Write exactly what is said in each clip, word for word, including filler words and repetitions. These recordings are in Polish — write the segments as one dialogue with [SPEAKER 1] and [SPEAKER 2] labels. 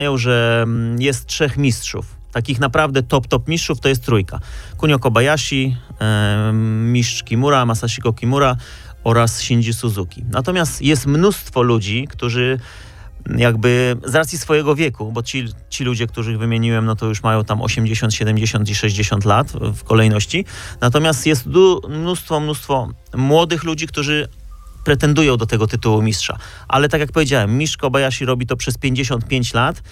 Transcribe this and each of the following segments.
[SPEAKER 1] że jest trzech mistrzów. Takich naprawdę top, top mistrzów to jest trójka. Kunio Kobayashi, e, mistrz Kimura, Masashiko Kimura oraz Shinji Suzuki. Natomiast jest mnóstwo ludzi, którzy jakby z racji swojego wieku, bo ci, ci ludzie, których wymieniłem, no to już mają tam osiemdziesiąt, siedemdziesiąt i sześćdziesiąt lat w kolejności. Natomiast jest du- mnóstwo, mnóstwo młodych ludzi, którzy pretendują do tego tytułu mistrza. Ale tak jak powiedziałem, mistrz Kobayashi robi to przez pięćdziesiąt pięć lat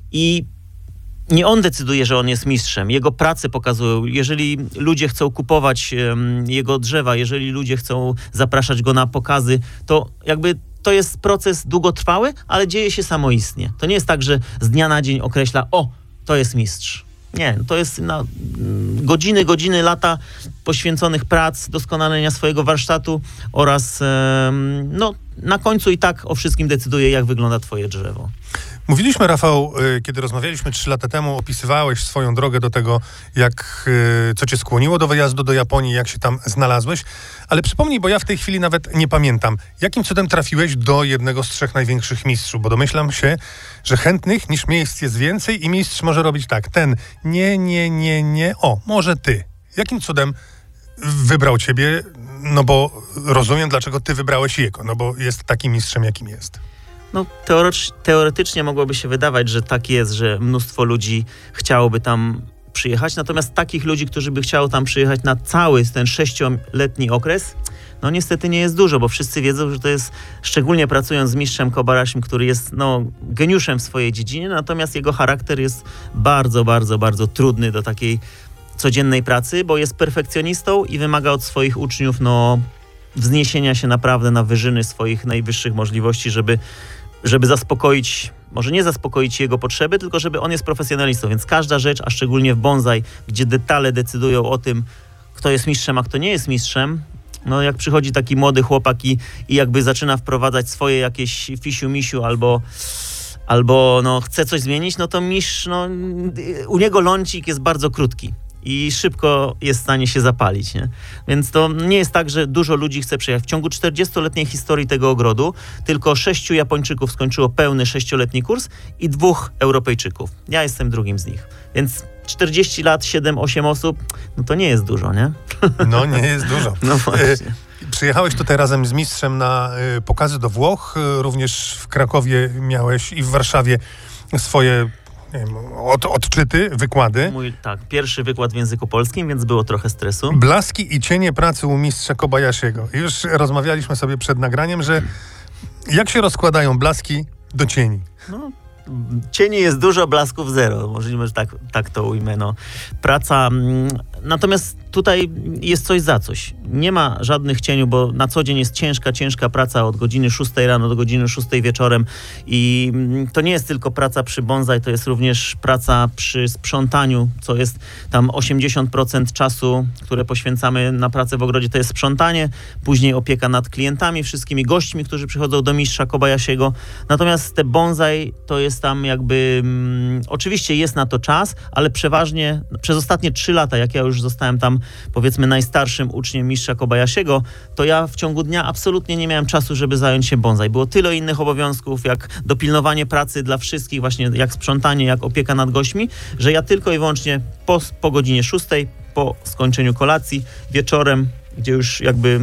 [SPEAKER 1] i nie on decyduje, że on jest mistrzem. Jego prace pokazują. Jeżeli ludzie chcą kupować um, jego drzewa, jeżeli ludzie chcą zapraszać go na pokazy, to jakby to jest proces długotrwały, ale dzieje się samoistnie. To nie jest tak, że z dnia na dzień określa, o, to jest mistrz. Nie, to jest na godziny, godziny, lata poświęconych prac, doskonalenia swojego warsztatu oraz um, no, na końcu i tak o wszystkim decyduje, jak wygląda twoje drzewo.
[SPEAKER 2] Mówiliśmy, Rafał, kiedy rozmawialiśmy trzy lata temu, opisywałeś swoją drogę do tego, jak, co cię skłoniło do wyjazdu do Japonii, jak się tam znalazłeś, ale przypomnij, bo ja w tej chwili nawet nie pamiętam, jakim cudem trafiłeś do jednego z trzech największych mistrzów, bo domyślam się, że chętnych niż miejsc jest więcej i mistrz może robić tak, ten nie, nie, nie, nie, o, może ty. Jakim cudem wybrał ciebie, no bo rozumiem, dlaczego ty wybrałeś jego, no bo jest takim mistrzem, jakim jest.
[SPEAKER 1] No, teoretycz, teoretycznie mogłoby się wydawać, że tak jest, że mnóstwo ludzi chciałoby tam przyjechać, natomiast takich ludzi, którzy by chciało tam przyjechać na cały ten sześcioletni okres, no niestety nie jest dużo, bo wszyscy wiedzą, że to jest, szczególnie pracując z mistrzem Kobayashim, który jest no, geniuszem w swojej dziedzinie, natomiast jego charakter jest bardzo, bardzo, bardzo trudny do takiej codziennej pracy, bo jest perfekcjonistą i wymaga od swoich uczniów no, wzniesienia się naprawdę na wyżyny swoich najwyższych możliwości, żeby żeby zaspokoić, może nie zaspokoić jego potrzeby, tylko żeby on jest profesjonalistą, więc każda rzecz, a szczególnie w bonsai, gdzie detale decydują o tym, kto jest mistrzem, a kto nie jest mistrzem, no jak przychodzi taki młody chłopak i, i jakby zaczyna wprowadzać swoje jakieś fisiu-misiu albo, albo no, chce coś zmienić, no to mistrz, no, u niego lącik jest bardzo krótki i szybko jest w stanie się zapalić, nie? Więc to nie jest tak, że dużo ludzi chce przyjechać. W ciągu czterdziestoletniej historii tego ogrodu tylko sześciu Japończyków skończyło pełny sześcioletni kurs i dwóch Europejczyków. Ja jestem drugim z nich. Więc czterdzieści lat, siedem, osiem osób, no to nie jest dużo, nie?
[SPEAKER 2] No nie jest dużo.
[SPEAKER 1] No właśnie.
[SPEAKER 2] Przyjechałeś tutaj razem z mistrzem na y, pokazy do Włoch. Y, również w Krakowie miałeś i w Warszawie swoje nie wiem, od, odczyty, wykłady.
[SPEAKER 1] Mój, tak, pierwszy wykład w języku polskim, więc było trochę stresu.
[SPEAKER 2] Blaski i cienie pracy u mistrza Kobayashiego. Już rozmawialiśmy sobie przed nagraniem, że jak się rozkładają blaski do cieni?
[SPEAKER 1] No, cieni jest dużo, blasków zero. Możliwe, że tak, tak to ujmę. No. Praca... Natomiast tutaj jest coś za coś. Nie ma żadnych cieniu, bo na co dzień jest ciężka, ciężka praca od godziny szóstej rano do godziny szóstej wieczorem i to nie jest tylko praca przy bonsai, to jest również praca przy sprzątaniu, co jest tam osiemdziesiąt procent czasu, które poświęcamy na pracę w ogrodzie, to jest sprzątanie, później opieka nad klientami, wszystkimi gośćmi, którzy przychodzą do mistrza Kobayashiego. Natomiast te bonsai to jest tam jakby... Mm, oczywiście jest na to czas, ale przeważnie przez ostatnie trzy lata, jak ja już zostałem tam powiedzmy najstarszym uczniem mistrza Kobayashiego, to ja w ciągu dnia absolutnie nie miałem czasu, żeby zająć się bonsai. Było tyle innych obowiązków, jak dopilnowanie pracy dla wszystkich, właśnie jak sprzątanie, jak opieka nad gośćmi, że ja tylko i wyłącznie po, po godzinie szóstej, po skończeniu kolacji, wieczorem, gdzie już jakby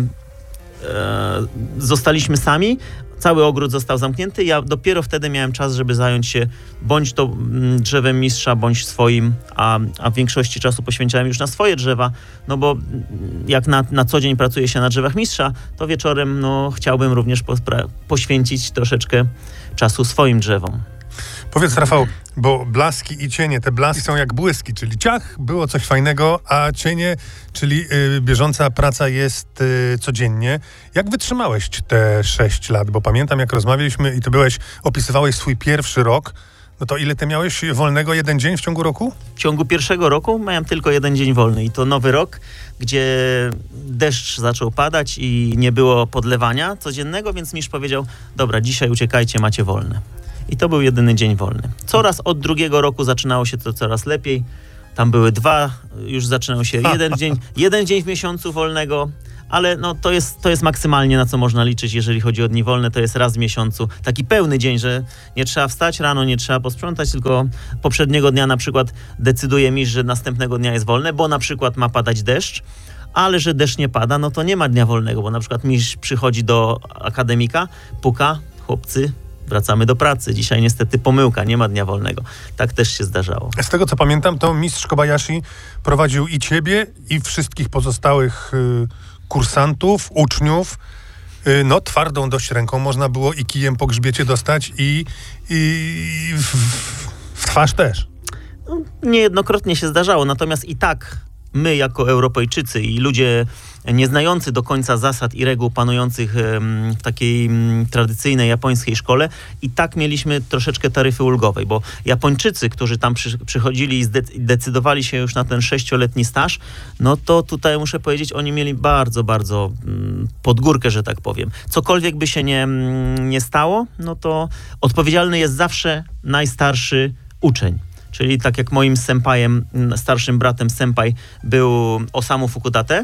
[SPEAKER 1] e, zostaliśmy sami, cały ogród został zamknięty, ja dopiero wtedy miałem czas, żeby zająć się bądź to drzewem mistrza, bądź swoim, a, a w większości czasu poświęcałem już na swoje drzewa, no bo jak na, na co dzień pracuje się na drzewach mistrza, to wieczorem no, chciałbym również pospra- poświęcić troszeczkę czasu swoim drzewom.
[SPEAKER 2] Powiedz, Rafał, bo blaski i cienie, te blaski są jak błyski, czyli ciach, było coś fajnego, a cienie, czyli y, bieżąca praca jest y, codziennie. Jak wytrzymałeś te sześć lat? Bo pamiętam, jak rozmawialiśmy i ty byłeś, opisywałeś swój pierwszy rok, no to ile ty miałeś wolnego? Jeden dzień w ciągu roku?
[SPEAKER 1] W ciągu pierwszego roku miałem tylko jeden dzień wolny i to nowy rok, gdzie deszcz zaczął padać i nie było podlewania codziennego, więc mistrz powiedział, dobra, dzisiaj uciekajcie, macie wolne. I to był jedyny dzień wolny. Coraz od drugiego roku zaczynało się to coraz lepiej. Tam były dwa, już zaczynał się jeden dzień, jeden dzień w miesiącu wolnego, ale no, to, jest, to jest maksymalnie na co można liczyć, jeżeli chodzi o dni wolne, to jest raz w miesiącu. Taki pełny dzień, że nie trzeba wstać rano, nie trzeba posprzątać, tylko poprzedniego dnia na przykład decyduje mistrz, że następnego dnia jest wolne, bo na przykład ma padać deszcz, ale że deszcz nie pada, no to nie ma dnia wolnego, bo na przykład mistrz przychodzi do akademika, puka, chłopcy, wracamy do pracy. Dzisiaj niestety pomyłka, nie ma dnia wolnego. Tak też się zdarzało.
[SPEAKER 2] Z tego co pamiętam, to mistrz Kobayashi prowadził i ciebie, i wszystkich pozostałych y, kursantów, uczniów. Y, no twardą dość ręką można było i kijem po grzbiecie dostać i, i w, w twarz też.
[SPEAKER 1] No, niejednokrotnie się zdarzało, natomiast i tak my jako Europejczycy i ludzie nieznający do końca zasad i reguł panujących w takiej tradycyjnej japońskiej szkole, i tak mieliśmy troszeczkę taryfy ulgowej, bo Japończycy, którzy tam przy, przychodzili i decydowali się już na ten sześcioletni staż, no to tutaj muszę powiedzieć, oni mieli bardzo, bardzo pod górkę, że tak powiem. Cokolwiek by się nie, nie stało, no to odpowiedzialny jest zawsze najstarszy uczeń. Czyli tak jak moim senpajem, starszym bratem senpai był Osamu Fukudate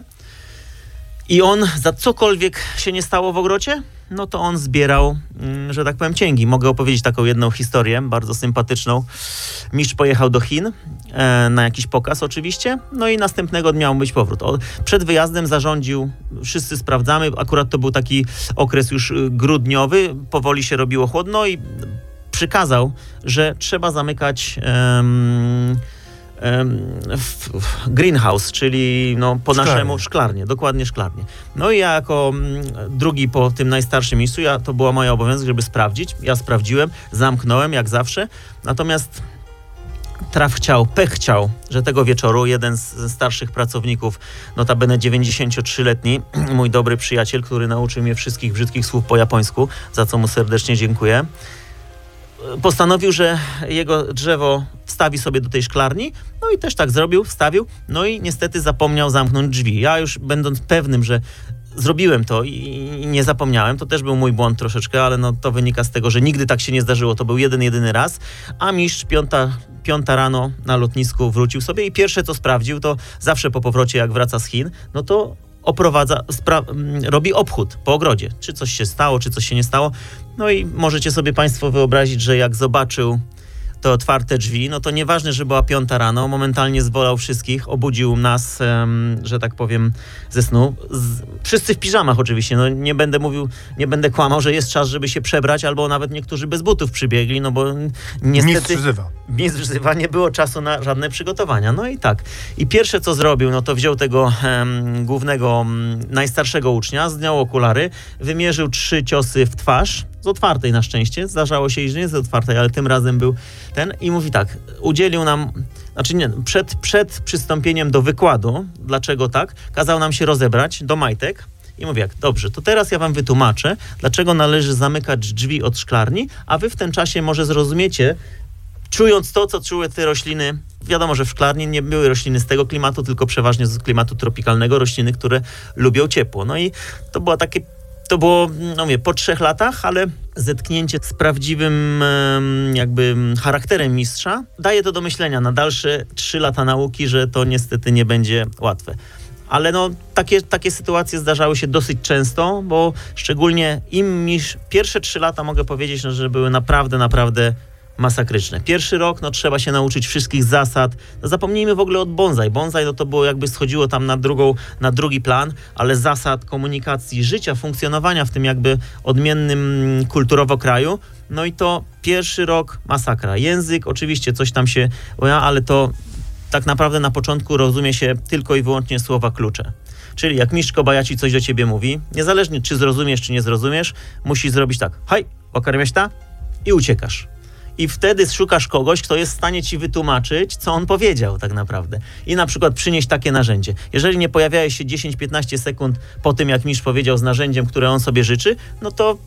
[SPEAKER 1] i on za cokolwiek się nie stało w ogrodzie, no to on zbierał, że tak powiem, cięgi. Mogę opowiedzieć taką jedną historię, bardzo sympatyczną. Mistrz pojechał do Chin e, na jakiś pokaz oczywiście, no i następnego dnia miał być powrót. O, przed wyjazdem zarządził, wszyscy sprawdzamy, akurat to był taki okres już grudniowy, powoli się robiło chłodno i przykazał, że trzeba zamykać um, um, w, w greenhouse, czyli no, po szklarnie. naszemu szklarnię, dokładnie szklarnię. No i ja jako um, drugi po tym najstarszym miejscu, ja, to była moja obowiązek, żeby sprawdzić. Ja sprawdziłem, zamknąłem jak zawsze, natomiast traf chciał, pech chciał, że tego wieczoru jeden z starszych pracowników, notabene dziewięćdziesięciotrzyletni, mój dobry przyjaciel, który nauczył mnie wszystkich brzydkich słów po japońsku, za co mu serdecznie dziękuję, postanowił, że jego drzewo wstawi sobie do tej szklarni, no i też tak zrobił, wstawił, no i niestety zapomniał zamknąć drzwi. Ja już będąc pewnym, że zrobiłem to i nie zapomniałem, to też był mój błąd troszeczkę, ale no to wynika z tego, że nigdy tak się nie zdarzyło, to był jeden, jedyny raz, a mistrz piąta, piąta rano na lotnisku wrócił sobie i pierwsze co sprawdził, to zawsze po powrocie jak wraca z Chin, no to oprowadza, spra- robi obchód po ogrodzie, czy coś się stało, czy coś się nie stało. No i możecie sobie państwo wyobrazić, że jak zobaczył te otwarte drzwi, no to nieważne, że była piąta rano, momentalnie zwołał wszystkich, obudził nas, um, że tak powiem, ze snu. Z, wszyscy w piżamach oczywiście, no nie będę mówił, nie będę kłamał, że jest czas, żeby się przebrać, albo nawet niektórzy bez butów przybiegli, no bo niestety...
[SPEAKER 2] Mistrz wzywa.
[SPEAKER 1] Mistrz wzywa, nie było czasu na żadne przygotowania. No i tak. I pierwsze co zrobił, no to wziął tego um, głównego, um, najstarszego ucznia, zdjął okulary, wymierzył trzy ciosy w twarz, z otwartej na szczęście, zdarzało się, że nie z otwartej, ale tym razem był ten i mówi tak, udzielił nam, znaczy nie, przed, przed przystąpieniem do wykładu, dlaczego tak, kazał nam się rozebrać do majtek i mówi jak, dobrze, to teraz ja wam wytłumaczę, dlaczego należy zamykać drzwi od szklarni, a wy w tym czasie może zrozumiecie, czując to, co czuły te rośliny, wiadomo, że w szklarni nie były rośliny z tego klimatu, tylko przeważnie z klimatu tropikalnego, rośliny, które lubią ciepło. No i to była takie To było, no wie, po trzech latach, ale zetknięcie z prawdziwym jakby charakterem mistrza daje to do myślenia na dalsze trzy lata nauki, że to niestety nie będzie łatwe. Ale no, takie, takie sytuacje zdarzały się dosyć często, bo szczególnie im niż pierwsze trzy lata mogę powiedzieć, no, że były naprawdę, naprawdę masakryczne. Pierwszy rok, no trzeba się nauczyć wszystkich zasad. No, zapomnijmy w ogóle od bonsai. Bonsai no, to było jakby schodziło tam na, drugą, na drugi plan, ale zasad komunikacji, życia, funkcjonowania w tym jakby odmiennym kulturowo kraju. No i to pierwszy rok masakra. Język, oczywiście coś tam się, ale to tak naprawdę na początku rozumie się tylko i wyłącznie słowa klucze. Czyli jak mistrz Kobayashi coś do ciebie mówi, niezależnie czy zrozumiesz, czy nie zrozumiesz, musisz zrobić tak. Haj, wakarimashita i uciekasz. I wtedy szukasz kogoś, kto jest w stanie ci wytłumaczyć, co on powiedział tak naprawdę. I na przykład przynieść takie narzędzie. Jeżeli nie pojawiałeś się dziesięć piętnaście sekund po tym, jak mistrz powiedział z narzędziem, które on sobie życzy, no to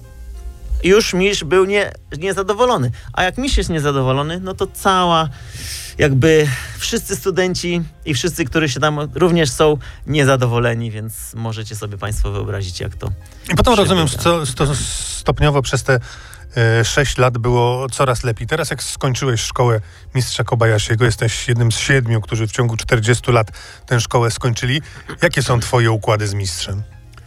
[SPEAKER 1] już mistrz był nie, niezadowolony. A jak mistrz jest niezadowolony, no to cała jakby wszyscy studenci i wszyscy, którzy się tam również są niezadowoleni, więc możecie sobie państwo wyobrazić, jak to
[SPEAKER 2] I potem rozumiem, sto, sto, stopniowo przez te sześć lat było coraz lepiej. Teraz jak skończyłeś szkołę mistrza Kobayashiego, jesteś jednym z siedmiu, którzy w ciągu czterdziestu lat tę szkołę skończyli. Jakie są twoje układy z mistrzem?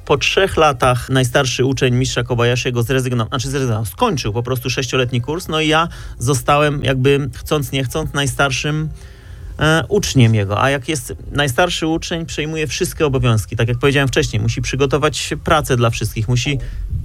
[SPEAKER 1] Po trzech latach najstarszy uczeń mistrza Kobayashiego zrezygnował, znaczy zrezygnował, skończył po prostu sześcioletni kurs, no i ja zostałem jakby chcąc nie chcąc najstarszym e, uczniem jego, a jak jest najstarszy uczeń, przejmuje wszystkie obowiązki, tak jak powiedziałem wcześniej, musi przygotować pracę dla wszystkich, musi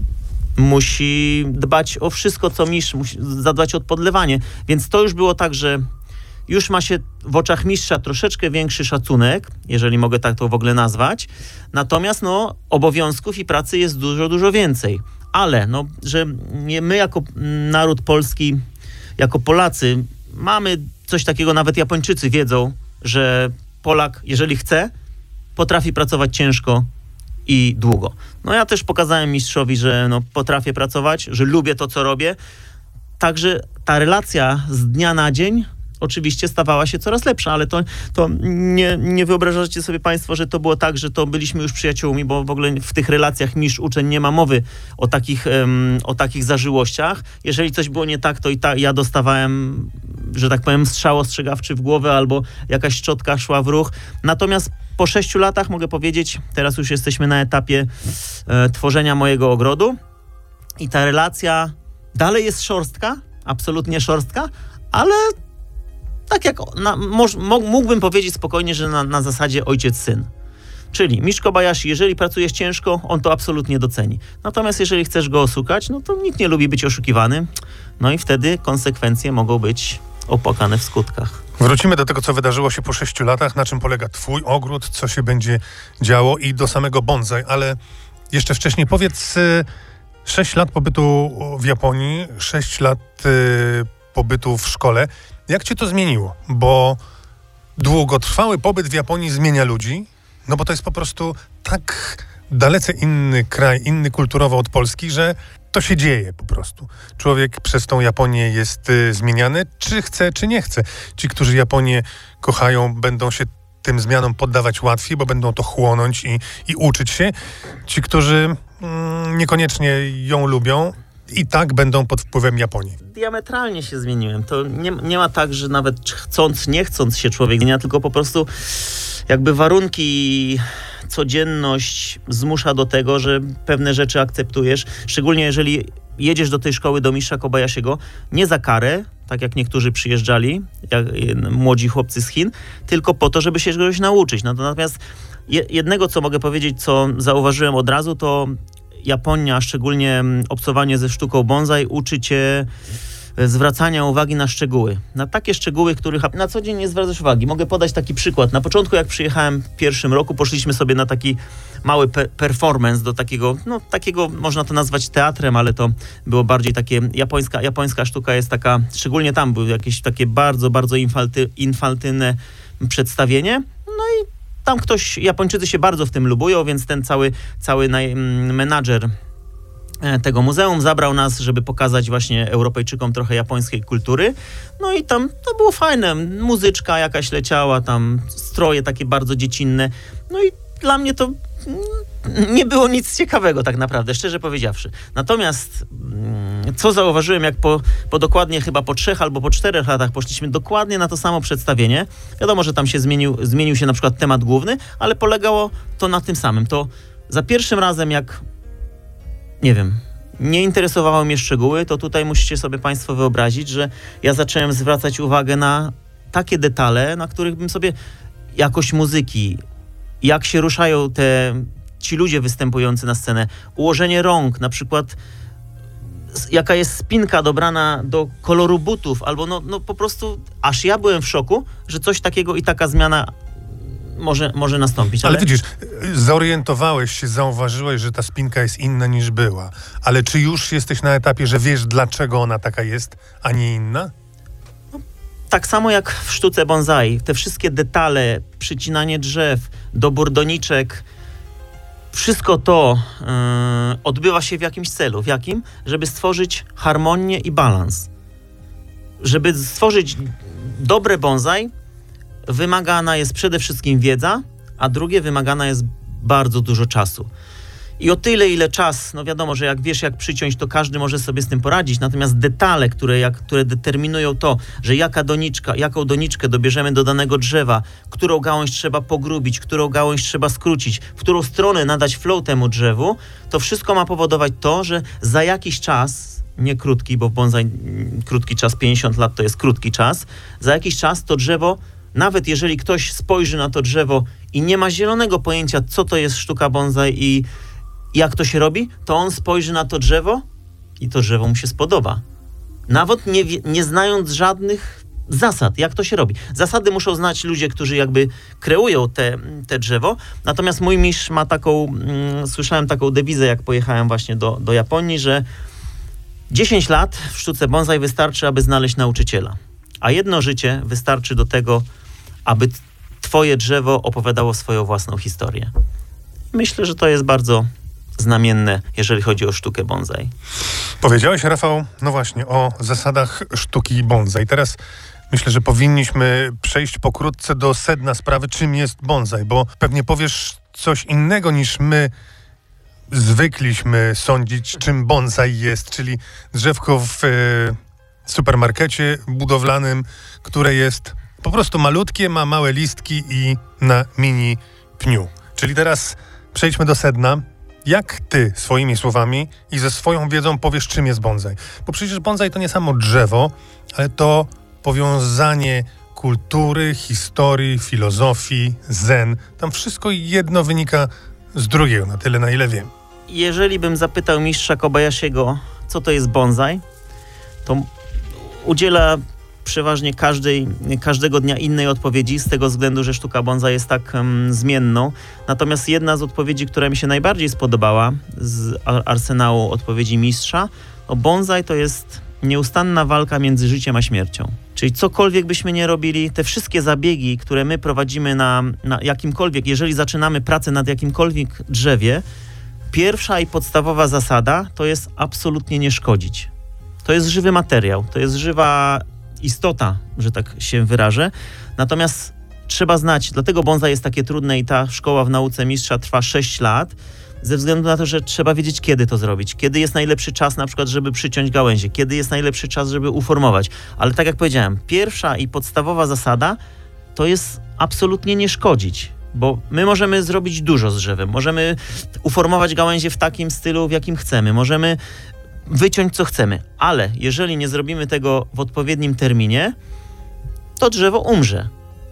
[SPEAKER 1] musi dbać o wszystko, co mistrz, musi zadbać o podlewanie, więc to już było tak, że już ma się w oczach mistrza troszeczkę większy szacunek, jeżeli mogę tak to w ogóle nazwać, natomiast no, obowiązków i pracy jest dużo, dużo więcej. Ale no, że my jako naród polski, jako Polacy mamy coś takiego, nawet Japończycy wiedzą, że Polak, jeżeli chce, potrafi pracować ciężko i długo. No ja też pokazałem mistrzowi, że no, potrafię pracować, że lubię to, co robię. Także ta relacja z dnia na dzień oczywiście stawała się coraz lepsza, ale to, to nie, nie wyobrażacie sobie państwo, że to było tak, że to byliśmy już przyjaciółmi, bo w ogóle w tych relacjach mistrz-uczeń nie ma mowy o takich, um, o takich zażyłościach. Jeżeli coś było nie tak, to i ta, ja dostawałem, że tak powiem, strzał ostrzegawczy w głowę albo jakaś szczotka szła w ruch. Natomiast po sześciu latach mogę powiedzieć, teraz już jesteśmy na etapie e, tworzenia mojego ogrodu i ta relacja dalej jest szorstka, absolutnie szorstka, ale tak jak na, moż, mógłbym powiedzieć spokojnie, że na, na zasadzie ojciec-syn. Czyli mistrz Kobayashi, jeżeli pracujesz ciężko, on to absolutnie doceni. Natomiast jeżeli chcesz go oszukać, no to nikt nie lubi być oszukiwany. No i wtedy konsekwencje mogą być opłakane w skutkach.
[SPEAKER 2] Wrócimy do tego, co wydarzyło się po sześciu latach, na czym polega twój ogród, co się będzie działo i do samego bonsai, ale jeszcze wcześniej powiedz, sześć lat pobytu w Japonii, sześć lat pobytu w szkole. Jak cię to zmieniło? Bo długotrwały pobyt w Japonii zmienia ludzi, no bo to jest po prostu tak dalece inny kraj, inny kulturowo od Polski, że to się dzieje po prostu. Człowiek przez tą Japonię jest y, zmieniany, czy chce, czy nie chce. Ci, którzy Japonię kochają, będą się tym zmianom poddawać łatwiej, bo będą to chłonąć i, i uczyć się. Ci, którzy mm, niekoniecznie ją lubią, i tak będą pod wpływem Japonii.
[SPEAKER 1] Diametralnie się zmieniłem. To nie, nie ma tak, że nawet chcąc, nie chcąc się człowiek zmienia, tylko po prostu jakby warunki, codzienność zmusza do tego, że pewne rzeczy akceptujesz. Szczególnie jeżeli jedziesz do tej szkoły do mistrza Kobayashiego, nie za karę, tak jak niektórzy przyjeżdżali, jak młodzi chłopcy z Chin, tylko po to, żeby się czegoś nauczyć. Natomiast jednego, co mogę powiedzieć, co zauważyłem od razu, to Japonia, szczególnie obcowanie ze sztuką bonsai, uczy cię zwracania uwagi na szczegóły. Na takie szczegóły, których na co dzień nie zwracasz uwagi. Mogę podać taki przykład. Na początku, jak przyjechałem w pierwszym roku, poszliśmy sobie na taki mały pe- performance do takiego, no takiego można to nazwać teatrem, ale to było bardziej takie japońska, japońska sztuka jest taka, szczególnie tam były jakieś takie bardzo, bardzo infalty, infantylne przedstawienie. No i tam ktoś, Japończycy się bardzo w tym lubują, więc ten cały, cały naj, menadżer tego muzeum zabrał nas, żeby pokazać właśnie Europejczykom trochę japońskiej kultury. No i tam to było fajne. Muzyczka jakaś leciała, tam stroje takie bardzo dziecinne. No i dla mnie to nie było nic ciekawego tak naprawdę, szczerze powiedziawszy. Natomiast co zauważyłem, jak po, po dokładnie chyba po trzech albo po czterech latach poszliśmy dokładnie na to samo przedstawienie. Wiadomo, że tam się zmienił, zmienił się na przykład temat główny, ale polegało to na tym samym. To za pierwszym razem, jak nie wiem, nie interesowały mnie szczegóły, to tutaj musicie sobie państwo wyobrazić, że ja zacząłem zwracać uwagę na takie detale, na których bym sobie jakość muzyki, jak się ruszają te ci ludzie występujący na scenę, ułożenie rąk, na przykład jaka jest spinka dobrana do koloru butów, albo no, no po prostu aż ja byłem w szoku, że coś takiego i taka zmiana może, może nastąpić.
[SPEAKER 2] Ale...
[SPEAKER 1] ale
[SPEAKER 2] widzisz, zorientowałeś się, zauważyłeś, że ta spinka jest inna niż była, ale czy już jesteś na etapie, że wiesz, dlaczego ona taka jest, a nie inna?
[SPEAKER 1] Tak samo jak w sztuce bonsai, te wszystkie detale, przycinanie drzew, dobór doniczek, wszystko to yy, odbywa się w jakimś celu. W jakim? Żeby stworzyć harmonię i balans. Żeby stworzyć dobre bonsai, wymagana jest przede wszystkim wiedza, a drugie wymagana jest bardzo dużo czasu. I o tyle, ile czas, no wiadomo, że jak wiesz, jak przyciąć, to każdy może sobie z tym poradzić, natomiast detale, które, jak, które determinują to, że jaka doniczka, jaką doniczkę dobierzemy do danego drzewa, którą gałąź trzeba pogrubić, którą gałąź trzeba skrócić, w którą stronę nadać flow temu drzewu, to wszystko ma powodować to, że za jakiś czas, nie krótki, bo w bonsai krótki czas, pięćdziesiąt lat to jest krótki czas, za jakiś czas to drzewo, nawet jeżeli ktoś spojrzy na to drzewo i nie ma zielonego pojęcia, co to jest sztuka bonsai i jak to się robi, to on spojrzy na to drzewo i to drzewo mu się spodoba. Nawet nie, nie znając żadnych zasad, jak to się robi. Zasady muszą znać ludzie, którzy jakby kreują te, te drzewo. Natomiast mój mistrz ma taką, mm, słyszałem taką dewizę, jak pojechałem właśnie do, do Japonii, że dziesięć lat w sztuce bonsai wystarczy, aby znaleźć nauczyciela. A jedno życie wystarczy do tego, aby twoje drzewo opowiadało swoją własną historię. Myślę, że to jest bardzo znamienne, jeżeli chodzi o sztukę bonsai.
[SPEAKER 2] Powiedziałeś, Rafał, no właśnie, o zasadach sztuki bonsai. Teraz myślę, że powinniśmy przejść pokrótce do sedna sprawy, czym jest bonsai, bo pewnie powiesz coś innego niż my zwykliśmy sądzić, czym bonsai jest, czyli drzewko w e, supermarkecie budowlanym, które jest po prostu malutkie, ma małe listki i na mini pniu. Czyli teraz przejdźmy do sedna. Jak ty swoimi słowami i ze swoją wiedzą powiesz, czym jest bonsai? Bo przecież bonsai to nie samo drzewo, ale to powiązanie kultury, historii, filozofii, zen. Tam wszystko jedno wynika z drugiego, na tyle, na ile wiem.
[SPEAKER 1] Jeżeli bym zapytał mistrza Kobayashiego, co to jest bonsai, to udziela przeważnie każdej, każdego dnia innej odpowiedzi, z tego względu, że sztuka bonsai jest tak um, zmienną. Natomiast jedna z odpowiedzi, która mi się najbardziej spodobała z arsenału odpowiedzi mistrza, to bonsai to jest nieustanna walka między życiem a śmiercią. Czyli cokolwiek byśmy nie robili, te wszystkie zabiegi, które my prowadzimy na, na jakimkolwiek, jeżeli zaczynamy pracę nad jakimkolwiek drzewie, pierwsza i podstawowa zasada to jest absolutnie nie szkodzić. To jest żywy materiał, to jest żywa istota, że tak się wyrażę. Natomiast trzeba znać, dlatego bonsai jest takie trudne i ta szkoła w nauce mistrza trwa sześć lat, ze względu na to, że trzeba wiedzieć, kiedy to zrobić. Kiedy jest najlepszy czas na przykład, żeby przyciąć gałęzie. Kiedy jest najlepszy czas, żeby uformować. Ale tak jak powiedziałem, pierwsza i podstawowa zasada to jest absolutnie nie szkodzić. Bo my możemy zrobić dużo z drzewem. Możemy uformować gałęzie w takim stylu, w jakim chcemy. Możemy wyciąć co chcemy, ale jeżeli nie zrobimy tego w odpowiednim terminie, to drzewo umrze.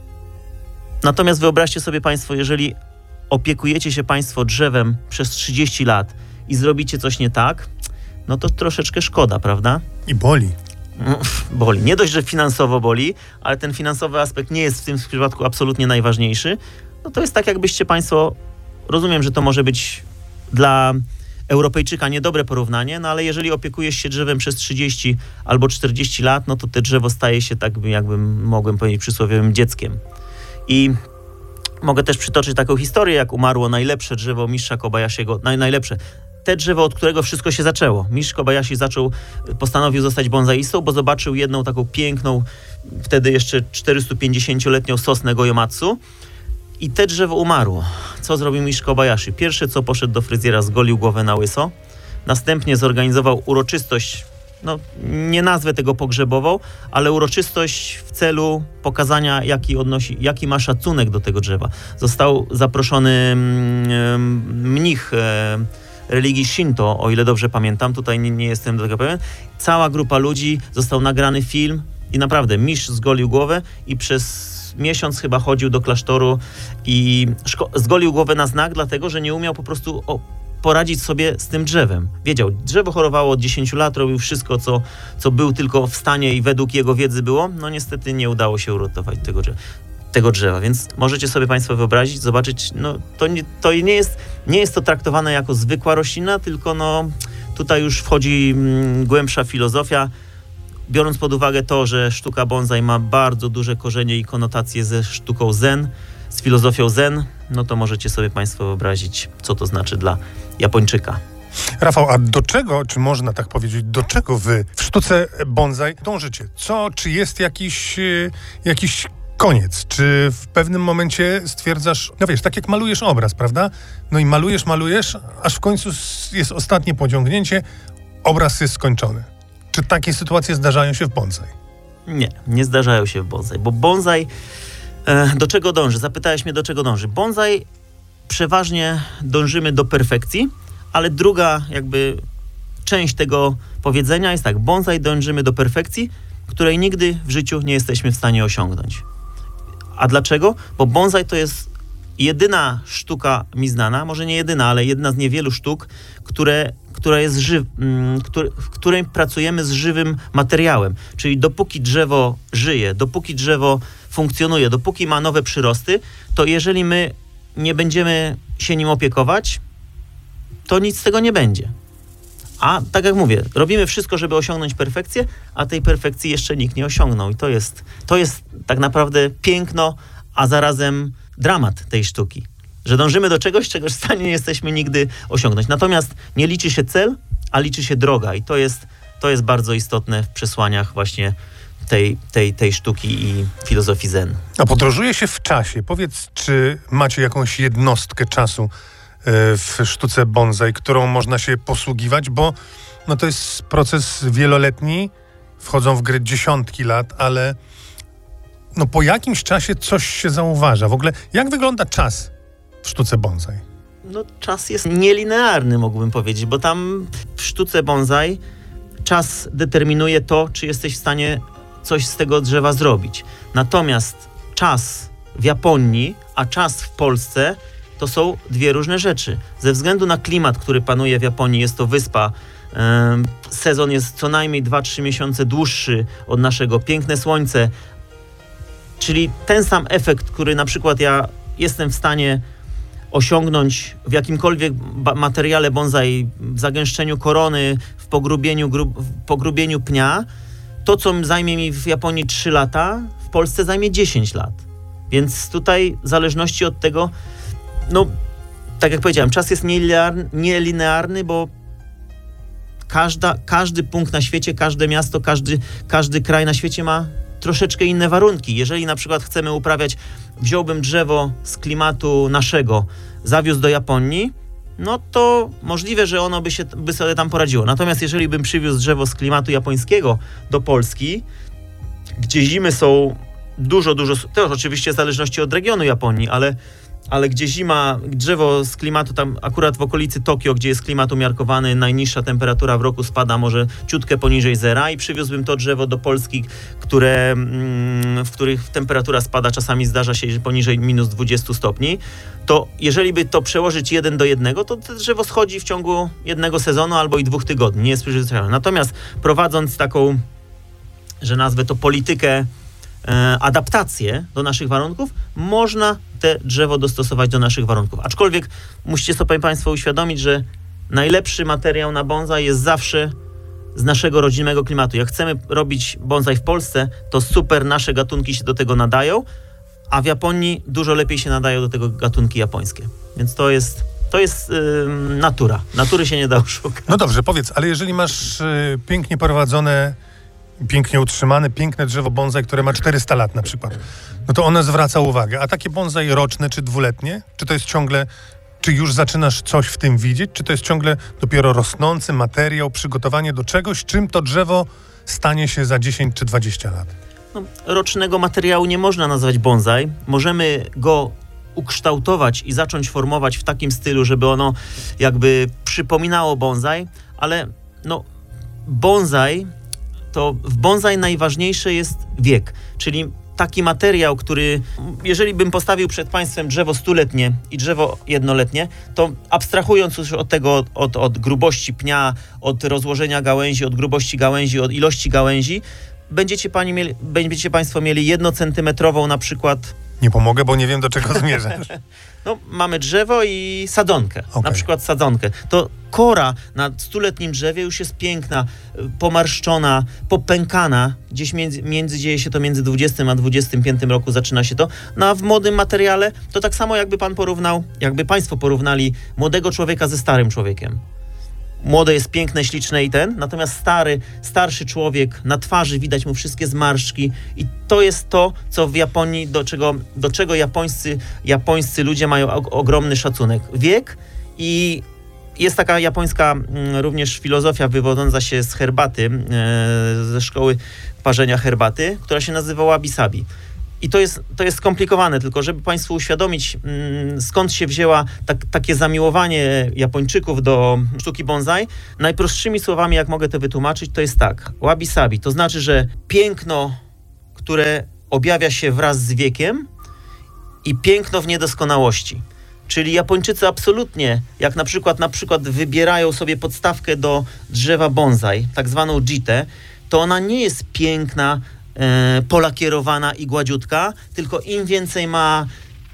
[SPEAKER 1] Natomiast wyobraźcie sobie państwo, jeżeli opiekujecie się państwo drzewem przez trzydzieści lat i zrobicie coś nie tak, no to troszeczkę szkoda, prawda?
[SPEAKER 2] I boli.
[SPEAKER 1] Boli. Nie dość, że finansowo boli, ale ten finansowy aspekt nie jest w tym przypadku absolutnie najważniejszy. No to jest tak, jakbyście państwo, rozumiem, że to może być dla Europejczyka niedobre porównanie, no ale jeżeli opiekujesz się drzewem przez trzydzieści albo czterdzieści lat, no to te drzewo staje się tak, jakbym mogłem powiedzieć, przysłowiowym dzieckiem. I mogę też przytoczyć taką historię, jak umarło najlepsze drzewo mistrza Kobayashiego, naj, najlepsze. Te drzewo, od którego wszystko się zaczęło. Mistrz Kobayashi zaczął, postanowił zostać bonsaistą, bo zobaczył jedną taką piękną, wtedy jeszcze czterystupięćdziesięcioletnią sosnę Gojomatsu i te drzewo umarło. Co zrobił mistrz Kobayashi? Pierwsze co, poszedł do fryzjera, zgolił głowę na łyso. Następnie zorganizował uroczystość, no nie nazwę tego pogrzebową, ale uroczystość w celu pokazania, jaki odnosi, jaki ma szacunek do tego drzewa. Został zaproszony mm, mnich e, religii Shinto, o ile dobrze pamiętam, tutaj nie, nie jestem do tego pewien. Cała grupa ludzi, został nagrany film i naprawdę mistrz zgolił głowę i przez miesiąc chyba chodził do klasztoru i szko- zgolił głowę na znak, dlatego że nie umiał po prostu o, poradzić sobie z tym drzewem. Wiedział, drzewo chorowało od dziesięciu lat, robił wszystko, co, co był tylko w stanie i według jego wiedzy było. No niestety nie udało się uratować tego drzewa. tego drzewa, więc możecie sobie państwo wyobrazić, zobaczyć, no to nie, to nie jest, nie jest to traktowane jako zwykła roślina, tylko no tutaj już wchodzi mm, głębsza filozofia, biorąc pod uwagę to, że sztuka bonsai ma bardzo duże korzenie i konotacje ze sztuką zen, z filozofią zen, no to możecie sobie państwo wyobrazić, co to znaczy dla Japończyka.
[SPEAKER 2] Rafał, a do czego, czy można tak powiedzieć, do czego wy w sztuce bonsai dążycie? Co, czy jest jakiś, jakiś koniec. Czy w pewnym momencie stwierdzasz, no wiesz, tak jak malujesz obraz, prawda? No i malujesz, malujesz, aż w końcu jest ostatnie pociągnięcie, obraz jest skończony. Czy takie sytuacje zdarzają się w bonsai?
[SPEAKER 1] Nie, nie zdarzają się w bonsai, bo bonsai e, do czego dąży? Zapytałeś mnie, do czego dąży. Bonsai przeważnie dążymy do perfekcji, ale druga jakby część tego powiedzenia jest tak, bonsai dążymy do perfekcji, której nigdy w życiu nie jesteśmy w stanie osiągnąć. A dlaczego? Bo bonsai to jest jedyna sztuka mi znana, może nie jedyna, ale jedna z niewielu sztuk, które, która jest ży, m, który, w której pracujemy z żywym materiałem. Czyli dopóki drzewo żyje, dopóki drzewo funkcjonuje, dopóki ma nowe przyrosty, to jeżeli my nie będziemy się nim opiekować, to nic z tego nie będzie. A tak jak mówię, robimy wszystko, żeby osiągnąć perfekcję, a tej perfekcji jeszcze nikt nie osiągnął. I to jest, to jest tak naprawdę piękno, a zarazem dramat tej sztuki. Że dążymy do czegoś, czego w stanie nie jesteśmy nigdy osiągnąć. Natomiast nie liczy się cel, a liczy się droga. I to jest, to jest bardzo istotne w przesłaniach właśnie tej, tej, tej sztuki i filozofii zen.
[SPEAKER 2] A podróżuje się w czasie. Powiedz, czy macie jakąś jednostkę czasu w sztuce bonsai, którą można się posługiwać, bo no to jest proces wieloletni, wchodzą w grę dziesiątki lat, ale no po jakimś czasie coś się zauważa. W ogóle jak wygląda czas w sztuce bonsai?
[SPEAKER 1] No czas jest nielinearny, mógłbym powiedzieć, bo tam w sztuce bonsai czas determinuje to, czy jesteś w stanie coś z tego drzewa zrobić. Natomiast czas w Japonii, a czas w Polsce to są dwie różne rzeczy. Ze względu na klimat, który panuje w Japonii, jest to wyspa, yy, sezon jest co najmniej dwa trzy miesiące dłuższy od naszego, piękne słońce, czyli ten sam efekt, który na przykład ja jestem w stanie osiągnąć w jakimkolwiek ba- materiale bonsai, w zagęszczeniu korony, w pogrubieniu, gru- w pogrubieniu pnia, to co zajmie mi w Japonii trzy lata, w Polsce zajmie dziesięć lat. Więc tutaj w zależności od tego, no, tak jak powiedziałem, czas jest nielinearny, nielinearny bo każda, każdy punkt na świecie, każde miasto, każdy, każdy kraj na świecie ma troszeczkę inne warunki. Jeżeli na przykład chcemy uprawiać, wziąłbym drzewo z klimatu naszego, zawiózł do Japonii, no to możliwe, że ono by, się, by sobie tam poradziło. Natomiast jeżeli bym przywiózł drzewo z klimatu japońskiego do Polski, gdzie zimy są dużo, dużo, to oczywiście w zależności od regionu Japonii, ale ale gdzie zima, drzewo z klimatu, tam akurat w okolicy Tokio, gdzie jest klimat umiarkowany, najniższa temperatura w roku spada może ciutkę poniżej zera i przywiózłbym to drzewo do Polski, które, w których temperatura spada, czasami zdarza się poniżej minus dwadzieścia stopni, to jeżeli by to przełożyć jeden do jednego, to to drzewo schodzi w ciągu jednego sezonu albo i dwóch tygodni, nie jest przyzwyczajone. Natomiast prowadząc taką, że nazwę to politykę, adaptację do naszych warunków, można te drzewo dostosować do naszych warunków. Aczkolwiek musicie sobie Państwo uświadomić, że najlepszy materiał na bonsai jest zawsze z naszego rodzinnego klimatu. Jak chcemy robić bonsai w Polsce, to super nasze gatunki się do tego nadają, a w Japonii dużo lepiej się nadają do tego gatunki japońskie. Więc to jest To jest yy, natura. Natury się nie da oszukać.
[SPEAKER 2] No dobrze, powiedz, ale jeżeli masz yy, pięknie prowadzone, pięknie utrzymane, piękne drzewo bonsai, które ma czterysta lat na przykład, no to ono zwraca uwagę. A takie bonsai roczne czy dwuletnie? Czy to jest ciągle, czy już zaczynasz coś w tym widzieć? Czy to jest ciągle dopiero rosnący materiał, przygotowanie do czegoś, czym to drzewo stanie się za dziesięć czy dwadzieścia lat?
[SPEAKER 1] No, rocznego materiału nie można nazwać bonsai. Możemy go ukształtować i zacząć formować w takim stylu, żeby ono jakby przypominało bonsai, ale no bonsai, to w bonsai najważniejszy jest wiek, czyli taki materiał, który, jeżeli bym postawił przed Państwem drzewo stuletnie i drzewo jednoletnie, to abstrahując już od tego, od, od grubości pnia, od rozłożenia gałęzi, od grubości gałęzi, od ilości gałęzi, będziecie, pani mieli, będziecie Państwo mieli jednocentymetrową na przykład.
[SPEAKER 2] Nie pomogę, bo nie wiem, do czego zmierzasz.
[SPEAKER 1] No, mamy drzewo i sadzonkę,
[SPEAKER 2] okay.
[SPEAKER 1] na przykład sadzonkę. To kora na stuletnim drzewie już jest piękna, pomarszczona, popękana. Gdzieś między, między dzieje się to między dwudziestym a dwudziestym piątym roku zaczyna się to. No a w młodym materiale to tak samo jakby pan porównał, jakby Państwo porównali młodego człowieka ze starym człowiekiem. młode jest piękne, śliczne i ten, natomiast stary, starszy człowiek, na twarzy widać mu wszystkie zmarszczki i to jest to, co w Japonii, do czego, do czego japońscy, japońscy ludzie mają o, ogromny szacunek. Wiek i jest taka japońska mm, również filozofia wywodząca się z herbaty, e, ze szkoły parzenia herbaty, która się nazywa wabi-sabi. I to jest, to jest skomplikowane, tylko żeby Państwu uświadomić, mm, skąd się wzięła tak, takie zamiłowanie Japończyków do sztuki bonsai, najprostszymi słowami, jak mogę to wytłumaczyć, to jest tak. Wabi-sabi to znaczy, że piękno, które objawia się wraz z wiekiem i piękno w niedoskonałości. Czyli Japończycy absolutnie, jak na przykład, na przykład wybierają sobie podstawkę do drzewa bonsai, tak zwaną jitę, to ona nie jest piękna, e, polakierowana i gładziutka, tylko im więcej ma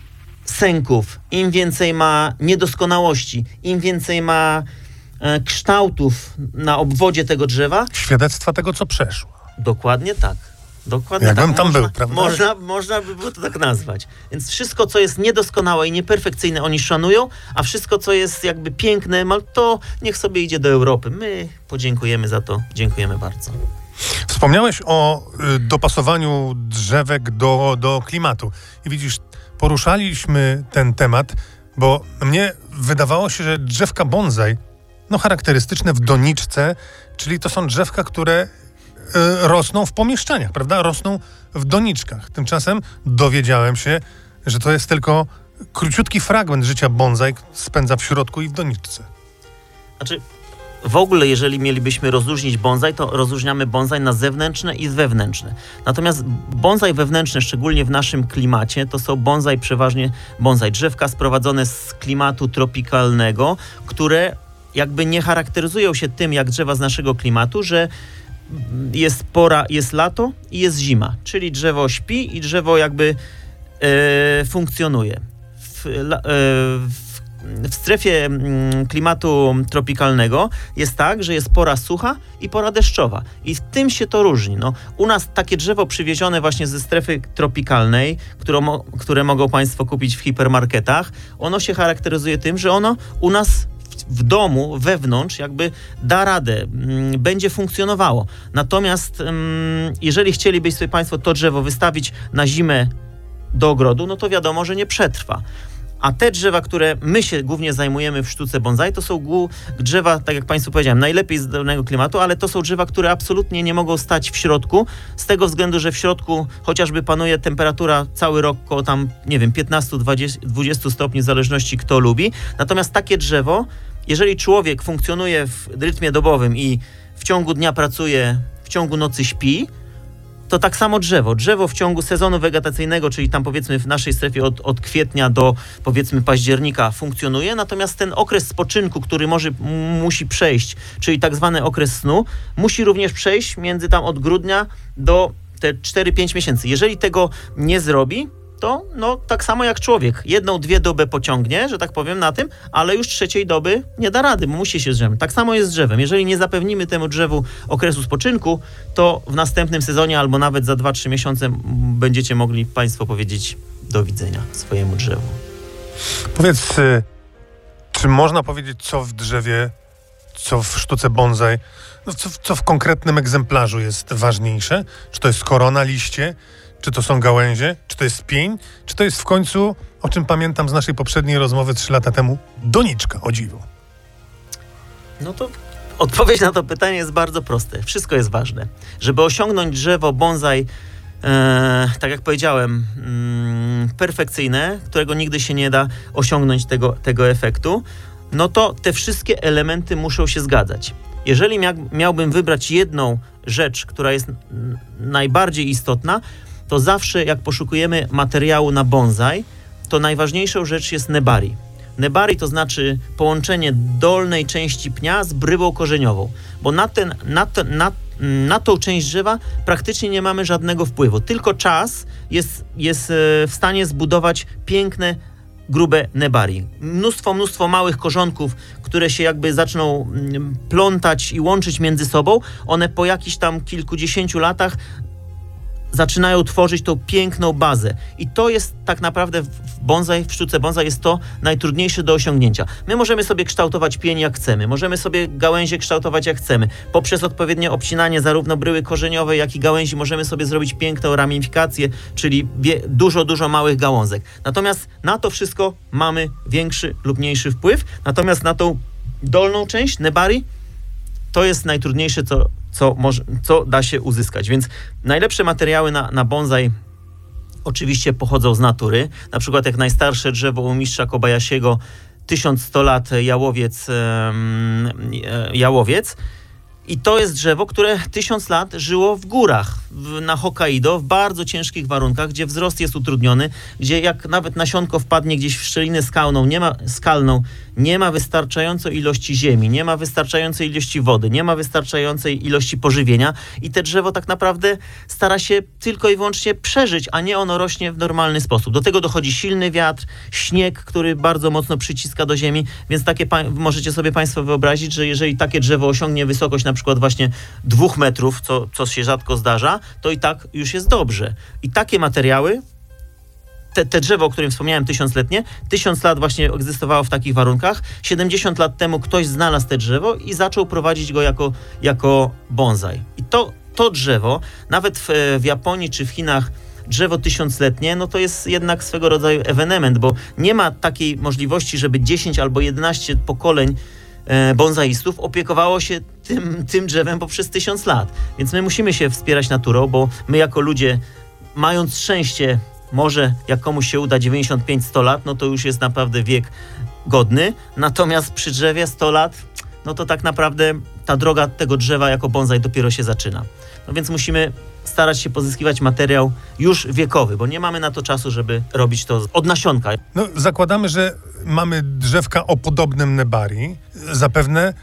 [SPEAKER 1] sęków, im więcej ma niedoskonałości, im więcej ma e, kształtów na obwodzie tego drzewa.
[SPEAKER 2] Świadectwa tego, co przeszło.
[SPEAKER 1] Dokładnie tak. Dokładnie
[SPEAKER 2] Jakbym
[SPEAKER 1] tak.
[SPEAKER 2] tam
[SPEAKER 1] można,
[SPEAKER 2] był, prawda?
[SPEAKER 1] Można, można by było to tak nazwać. Więc wszystko, co jest niedoskonałe i nieperfekcyjne, oni szanują, a wszystko, co jest jakby piękne, to niech sobie idzie do Europy. My podziękujemy za to. Dziękujemy bardzo.
[SPEAKER 2] Wspomniałeś o y, dopasowaniu drzewek do, do klimatu. I widzisz, poruszaliśmy ten temat, bo mnie wydawało się, że drzewka bonsai, no charakterystyczne w doniczce, czyli to są drzewka, które y, rosną w pomieszczeniach, prawda? Rosną w doniczkach. Tymczasem dowiedziałem się, że to jest tylko króciutki fragment życia bonsai, spędza w środku i w doniczce.
[SPEAKER 1] Znaczy, w ogóle, jeżeli mielibyśmy rozróżnić bonsai, to rozróżniamy bonsai na zewnętrzne i wewnętrzne. Natomiast bonsai wewnętrzne, szczególnie w naszym klimacie, to są bonsai przeważnie bonsai drzewka sprowadzone z klimatu tropikalnego, które jakby nie charakteryzują się tym, jak drzewa z naszego klimatu, że jest pora, jest lato i jest zima. Czyli drzewo śpi i drzewo jakby e, funkcjonuje. W, e, w W strefie klimatu tropikalnego jest tak, że jest pora sucha i pora deszczowa. I w tym się to różni. No, u nas takie drzewo przywiezione właśnie ze strefy tropikalnej, które, mo- które mogą Państwo kupić w hipermarketach, ono się charakteryzuje tym, że ono u nas w, w domu, wewnątrz jakby da radę, m, będzie funkcjonowało. Natomiast m, jeżeli chcielibyście sobie Państwo to drzewo wystawić na zimę do ogrodu, no to wiadomo, że nie przetrwa. A te drzewa, które my się głównie zajmujemy w sztuce bonsai, to są gó- drzewa, tak jak Państwu powiedziałem, najlepiej z danego klimatu, ale to są drzewa, które absolutnie nie mogą stać w środku, z tego względu, że w środku chociażby panuje temperatura cały rok koło tam, nie wiem, piętnaście do dwudziestu stopni, w zależności kto lubi. Natomiast takie drzewo, jeżeli człowiek funkcjonuje w rytmie dobowym i w ciągu dnia pracuje, w ciągu nocy śpi, to tak samo drzewo. Drzewo w ciągu sezonu wegetacyjnego, czyli tam powiedzmy w naszej strefie od, od kwietnia do powiedzmy października funkcjonuje, natomiast ten okres spoczynku, który może, m- musi przejść, czyli tak zwany okres snu, musi również przejść między tam od grudnia do te cztery pięć miesięcy. Jeżeli tego nie zrobi, to no tak samo jak człowiek. Jedną, dwie doby pociągnie, że tak powiem, na tym, ale już trzeciej doby nie da rady, bo musi się z drzewem. Tak samo jest z drzewem. Jeżeli nie zapewnimy temu drzewu okresu spoczynku, to w następnym sezonie albo nawet za dwa trzy miesiące będziecie mogli Państwo powiedzieć do widzenia swojemu drzewu.
[SPEAKER 2] Powiedz, y, czy można powiedzieć, co w drzewie, co w sztuce bonsai, no co, co w konkretnym egzemplarzu jest ważniejsze? Czy to jest korona, liście? Czy to są gałęzie? Czy to jest pień? Czy to jest w końcu, o czym pamiętam z naszej poprzedniej rozmowy trzy lata temu, doniczka, o dziwo?
[SPEAKER 1] No to odpowiedź na to pytanie jest bardzo proste. Wszystko jest ważne. Żeby osiągnąć drzewo bonsai, e, tak jak powiedziałem, mm, perfekcyjne, którego nigdy się nie da osiągnąć tego, tego efektu, no to te wszystkie elementy muszą się zgadzać. Jeżeli mia- miałbym wybrać jedną rzecz, która jest n- najbardziej istotna, to zawsze jak poszukujemy materiału na bonsai, to najważniejszą rzecz jest nebari. Nebari to znaczy połączenie dolnej części pnia z bryłą korzeniową, bo na, ten, na, ten, na, na tą część drzewa praktycznie nie mamy żadnego wpływu. Tylko czas jest, jest w stanie zbudować piękne, grube nebari. Mnóstwo, mnóstwo małych korzonków, które się jakby zaczną plątać i łączyć między sobą. One po jakichś tam kilkudziesięciu latach zaczynają tworzyć tą piękną bazę. I to jest tak naprawdę w bonsai, w sztuce bonsai jest to najtrudniejsze do osiągnięcia. My możemy sobie kształtować pień jak chcemy, możemy sobie gałęzie kształtować jak chcemy. Poprzez odpowiednie obcinanie zarówno bryły korzeniowej, jak i gałęzi możemy sobie zrobić piękną ramifikację, czyli dużo, dużo małych gałązek. Natomiast na to wszystko mamy większy lub mniejszy wpływ. Natomiast na tą dolną część, nebari, to jest najtrudniejsze, co, co, może, co da się uzyskać. Więc najlepsze materiały na, na bonsai oczywiście pochodzą z natury. Na przykład jak najstarsze drzewo u mistrza Kobayashiego, tysiąc sto lat jałowiec, jałowiec. I to jest drzewo, które tysiąc lat żyło w górach, w, na Hokkaido, w bardzo ciężkich warunkach, gdzie wzrost jest utrudniony, gdzie jak nawet nasionko wpadnie gdzieś w szczelinę skalną, nie ma, skalną, nie ma wystarczającej ilości ziemi, nie ma wystarczającej ilości wody, nie ma wystarczającej ilości pożywienia i te drzewo tak naprawdę stara się tylko i wyłącznie przeżyć, a nie ono rośnie w normalny sposób. Do tego dochodzi silny wiatr, śnieg, który bardzo mocno przyciska do ziemi, więc takie pa- możecie sobie Państwo wyobrazić, że jeżeli takie drzewo osiągnie wysokość na przykład właśnie dwóch metrów, co, co się rzadko zdarza, to i tak już jest dobrze. I takie materiały, te, te drzewo, o którym wspomniałem, tysiącletnie, tysiąc lat właśnie egzystowało w takich warunkach. siedemdziesiąt lat temu ktoś znalazł te drzewo i zaczął prowadzić go jako, jako bonsai. I to, to drzewo, nawet w, w Japonii czy w Chinach, drzewo tysiącletnie, no to jest jednak swego rodzaju ewenement, bo nie ma takiej możliwości, żeby dziesięć albo jedenaście pokoleń bonsaistów opiekowało się tym, tym drzewem poprzez tysiąc lat. Więc my musimy się wspierać naturą, bo my jako ludzie, mając szczęście, może jak komuś się uda dziewięćdziesiąt pięć sto lat, no to już jest naprawdę wiek godny. Natomiast przy drzewie sto lat, no to tak naprawdę ta droga tego drzewa jako bonsai dopiero się zaczyna. No więc musimy starać się pozyskiwać materiał już wiekowy, bo nie mamy na to czasu, żeby robić to od nasionka.
[SPEAKER 2] No, zakładamy, że mamy drzewka o podobnym nebari. Zapewne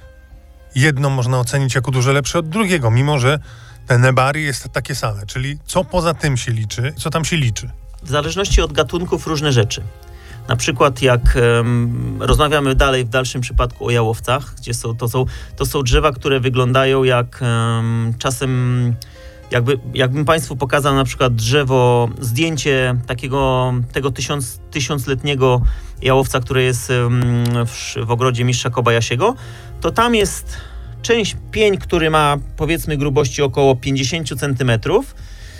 [SPEAKER 2] jedno można ocenić jako dużo lepsze od drugiego, mimo że te nebari jest takie same. Czyli co poza tym się liczy, co tam się liczy?
[SPEAKER 1] W zależności od gatunków różne rzeczy. Na przykład jak um, rozmawiamy dalej w dalszym przypadku o jałowcach, gdzie są, to, są, to są drzewa, które wyglądają jak um, czasem, jakby, jakbym Państwu pokazał na przykład drzewo, zdjęcie takiego tego tysiąc, tysiącletniego jałowca, które jest um, w, w ogrodzie mistrza Kobayashiego, to tam jest część pień, który ma powiedzmy grubości około pięćdziesiąt centymetrów,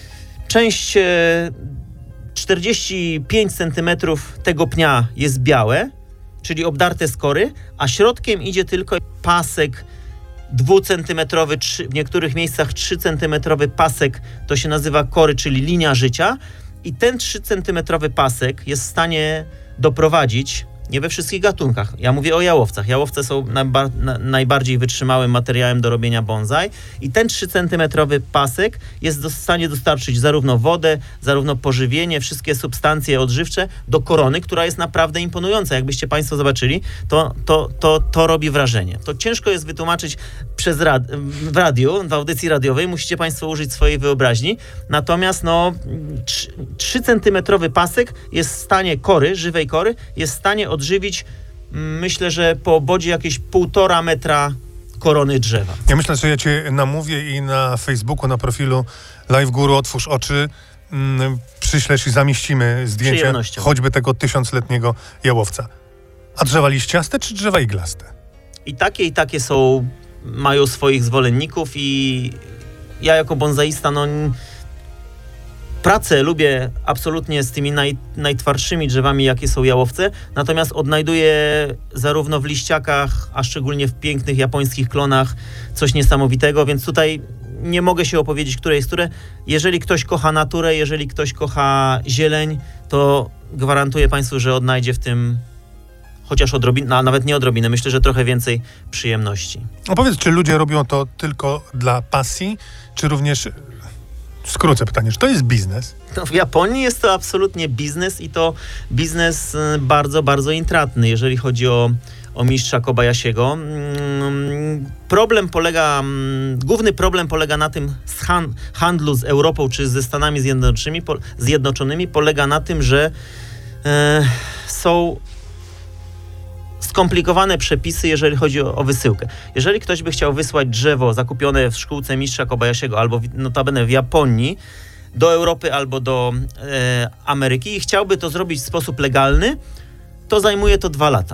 [SPEAKER 1] część e, czterdzieści pięć centymetrów tego pnia jest białe, czyli obdarte skory, a środkiem idzie tylko pasek dwucentymetrowy, w niektórych miejscach trzycentymetrowy pasek, to się nazywa kory, czyli linia życia i ten trzycentymetrowy pasek jest w stanie doprowadzić, nie we wszystkich gatunkach, ja mówię o jałowcach, jałowce są najba, na, najbardziej wytrzymałym materiałem do robienia bonsai i ten trzycentymetrowy pasek jest do, w stanie dostarczyć zarówno wodę, zarówno pożywienie, wszystkie substancje odżywcze do korony, która jest naprawdę imponująca. Jakbyście Państwo zobaczyli, to, to, to, to robi wrażenie. To ciężko jest wytłumaczyć przez rad, w radiu, w audycji radiowej, musicie Państwo użyć swojej wyobraźni, natomiast no trzycentymetrowy pasek jest w stanie kory, żywej kory, jest w stanie odżywić, myślę, że po obodzie jakieś półtora metra korony drzewa.
[SPEAKER 2] Ja myślę, że ja Cię namówię i na Facebooku, na profilu Live Guru Otwórz Oczy mm, przyślesz i zamieścimy zdjęcie choćby tego tysiącletniego jałowca. A drzewa liściaste czy drzewa iglaste?
[SPEAKER 1] I takie, i takie są, mają swoich zwolenników i ja jako bonsaista, no pracę lubię absolutnie z tymi naj, najtwardszymi drzewami, jakie są jałowce, natomiast odnajduję zarówno w liściakach, a szczególnie w pięknych japońskich klonach coś niesamowitego, więc tutaj nie mogę się opowiedzieć, które jest które. Jeżeli ktoś kocha naturę, jeżeli ktoś kocha zieleń, to gwarantuję Państwu, że odnajdzie w tym chociaż odrobinę, a nawet nie odrobinę, myślę, że trochę więcej przyjemności.
[SPEAKER 2] Opowiedz, czy ludzie robią to tylko dla pasji, czy również... Skrócę pytanie, czy to jest biznes?
[SPEAKER 1] No, w Japonii jest to absolutnie biznes i to biznes bardzo, bardzo intratny, jeżeli chodzi o, o mistrza Kobayashiego. Problem polega, główny problem polega na tym z han, handlu z Europą czy ze Stanami Zjednoczonymi, po, Zjednoczonymi polega na tym, że e, są skomplikowane przepisy, jeżeli chodzi o, o wysyłkę. Jeżeli ktoś by chciał wysłać drzewo zakupione w szkółce mistrza Kobayashiego albo w, notabene w Japonii, do Europy albo do e, Ameryki i chciałby to zrobić w sposób legalny, to zajmuje to dwa lata.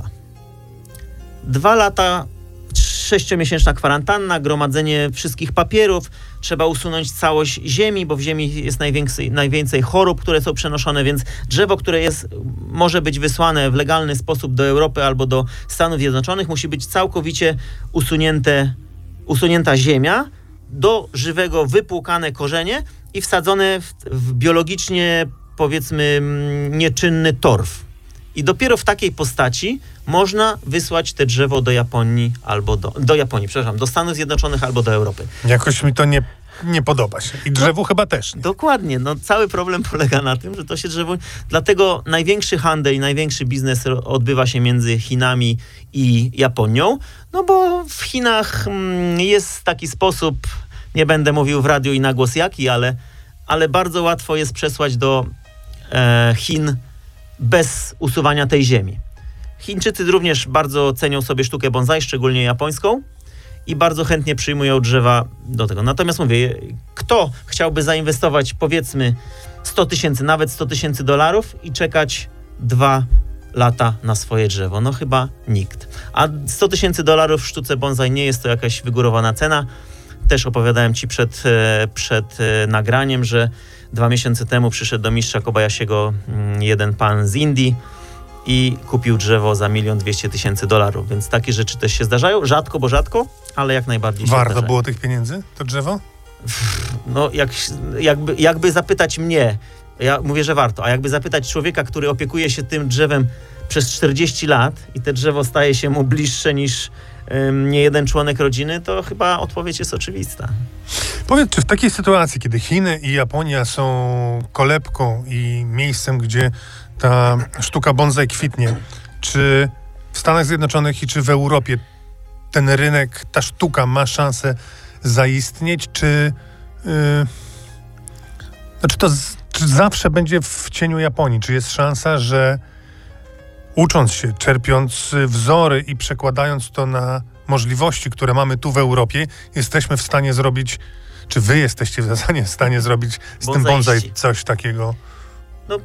[SPEAKER 1] Dwa lata, sześciomiesięczna kwarantanna, gromadzenie wszystkich papierów, trzeba usunąć całość ziemi, bo w ziemi jest najwięcej, najwięcej chorób, które są przenoszone, więc drzewo, które jest, może być wysłane w legalny sposób do Europy albo do Stanów Zjednoczonych, musi być całkowicie usunięte, usunięta ziemia, do żywego wypłukane korzenie i wsadzone w, w biologicznie, powiedzmy, nieczynny torf. I dopiero w takiej postaci można wysłać te drzewo do Japonii albo do, do Japonii, przepraszam, do Stanów Zjednoczonych albo do Europy.
[SPEAKER 2] Jakoś mi to nie, nie podoba się. I drzewu no, chyba też nie.
[SPEAKER 1] Dokładnie. No, cały problem polega na tym, że to się drzewo... Dlatego największy handel i największy biznes odbywa się między Chinami i Japonią, no bo w Chinach mm, jest taki sposób, nie będę mówił w radiu i na głos jaki, ale, ale bardzo łatwo jest przesłać do e, Chin bez usuwania tej ziemi. Chińczycy również bardzo cenią sobie sztukę bonsai, szczególnie japońską, i bardzo chętnie przyjmują drzewa do tego. Natomiast mówię, kto chciałby zainwestować, powiedzmy, sto tysięcy, nawet sto tysięcy dolarów i czekać dwa lata na swoje drzewo? No chyba nikt. A sto tysięcy dolarów w sztuce bonsai nie jest to jakaś wygórowana cena. Też opowiadałem ci przed, przed nagraniem, że dwa miesiące temu przyszedł do mistrza Kobayashiego jeden pan z Indii i kupił drzewo za milion dwieście tysięcy dolarów, więc takie rzeczy też się zdarzają. Rzadko, bo rzadko, ale jak najbardziej się
[SPEAKER 2] Warto
[SPEAKER 1] zdarzają.
[SPEAKER 2] było tych pieniędzy, to drzewo?
[SPEAKER 1] No, jak, jakby, jakby zapytać mnie, ja mówię, że warto, a jakby zapytać człowieka, który opiekuje się tym drzewem przez czterdzieści lat i te drzewo staje się mu bliższe niż um, nie jeden członek rodziny, to chyba odpowiedź jest oczywista.
[SPEAKER 2] Powiedz, czy w takiej sytuacji, kiedy Chiny i Japonia są kolebką i miejscem, gdzie ta sztuka bonsai kwitnie, czy w Stanach Zjednoczonych i czy w Europie ten rynek, ta sztuka ma szansę zaistnieć, czy, yy, znaczy to z, czy zawsze będzie w cieniu Japonii? Czy jest szansa, że ucząc się, czerpiąc wzory i przekładając to na możliwości, które mamy tu w Europie, jesteśmy w stanie zrobić, czy wy jesteście w zasadzie w stanie zrobić z tym bonsai coś takiego?
[SPEAKER 1] No,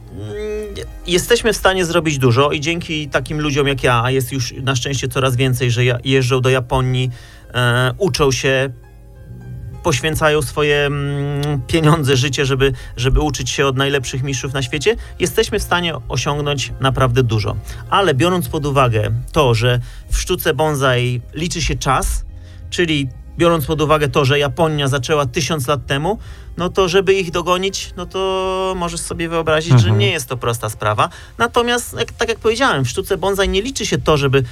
[SPEAKER 1] jesteśmy w stanie zrobić dużo i dzięki takim ludziom jak ja, a jest już na szczęście coraz więcej, że jeżdżą do Japonii, e, uczą się, poświęcają swoje mm, pieniądze, życie, żeby, żeby uczyć się od najlepszych mistrzów na świecie, jesteśmy w stanie osiągnąć naprawdę dużo. Ale biorąc pod uwagę to, że w sztuce bonsai liczy się czas, czyli biorąc pod uwagę to, że Japonia zaczęła tysiąc lat temu, no to żeby ich dogonić, no to możesz sobie wyobrazić, mhm. że nie jest to prosta sprawa. Natomiast, jak, tak jak powiedziałem, w sztuce bonsai nie liczy się to, żeby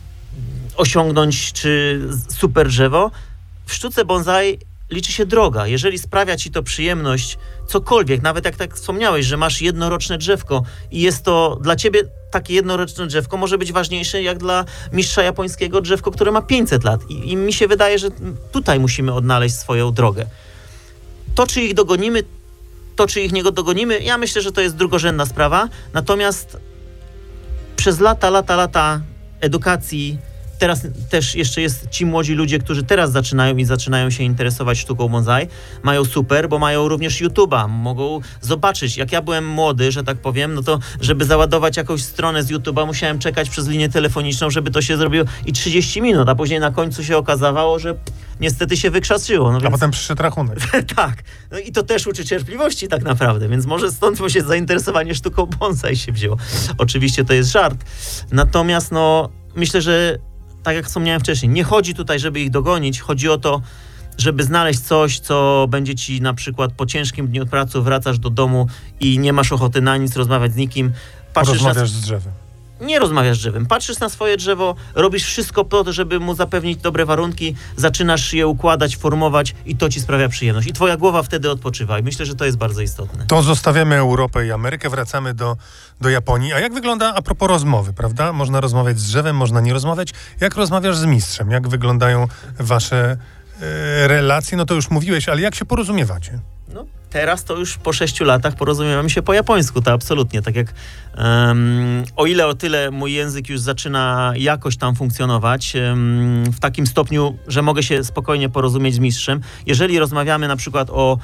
[SPEAKER 1] osiągnąć czy super drzewo. W sztuce bonsai liczy się droga. Jeżeli sprawia ci to przyjemność, cokolwiek, nawet jak tak wspomniałeś, że masz jednoroczne drzewko i jest to dla ciebie takie jednoroczne drzewko może być ważniejsze jak dla mistrza japońskiego drzewko, które ma pięćset lat. I, i mi się wydaje, że tutaj musimy odnaleźć swoją drogę. To, czy ich dogonimy, to, czy ich nie dogonimy, ja myślę, że to jest drugorzędna sprawa. Natomiast przez lata, lata, lata edukacji, teraz też jeszcze jest ci młodzi ludzie, którzy teraz zaczynają i zaczynają się interesować sztuką bonsai, mają super, bo mają również YouTube'a, mogą zobaczyć. Jak ja byłem młody, że tak powiem, no to żeby załadować jakąś stronę z YouTube'a, musiałem czekać przez linię telefoniczną, żeby to się zrobiło i trzydzieści minut, a później na końcu się okazało, że niestety się wykrzaczyło. No więc...
[SPEAKER 2] A potem przyszedł rachunek.
[SPEAKER 1] Tak. No i to też uczy cierpliwości tak naprawdę, więc może stąd się zainteresowanie sztuką bonsai się wzięło. Oczywiście to jest żart. Natomiast no, myślę, że tak jak wspomniałem wcześniej, nie chodzi tutaj, żeby ich dogonić, chodzi o to, żeby znaleźć coś, co będzie ci na przykład po ciężkim dniu pracy wracasz do domu i nie masz ochoty na nic, rozmawiać z nikim. Patrzysz
[SPEAKER 2] Rozmawiasz
[SPEAKER 1] na...
[SPEAKER 2] z drzewem.
[SPEAKER 1] Nie rozmawiasz z drzewem. Patrzysz na swoje drzewo, robisz wszystko po to, żeby mu zapewnić dobre warunki, zaczynasz je układać, formować i to ci sprawia przyjemność. I twoja głowa wtedy odpoczywa i myślę, że to jest bardzo istotne.
[SPEAKER 2] To zostawiamy Europę i Amerykę, wracamy do, do Japonii. A jak wygląda a propos rozmowy, prawda? Można rozmawiać z drzewem, można nie rozmawiać. Jak rozmawiasz z mistrzem? Jak wyglądają wasze e, relacje? No to już mówiłeś, ale jak się porozumiewacie?
[SPEAKER 1] No, teraz to już po sześciu latach porozumiewamy się po japońsku, to absolutnie. Tak jak um, o ile o tyle mój język już zaczyna jakoś tam funkcjonować um, w takim stopniu, że mogę się spokojnie porozumieć z mistrzem. Jeżeli rozmawiamy na przykład o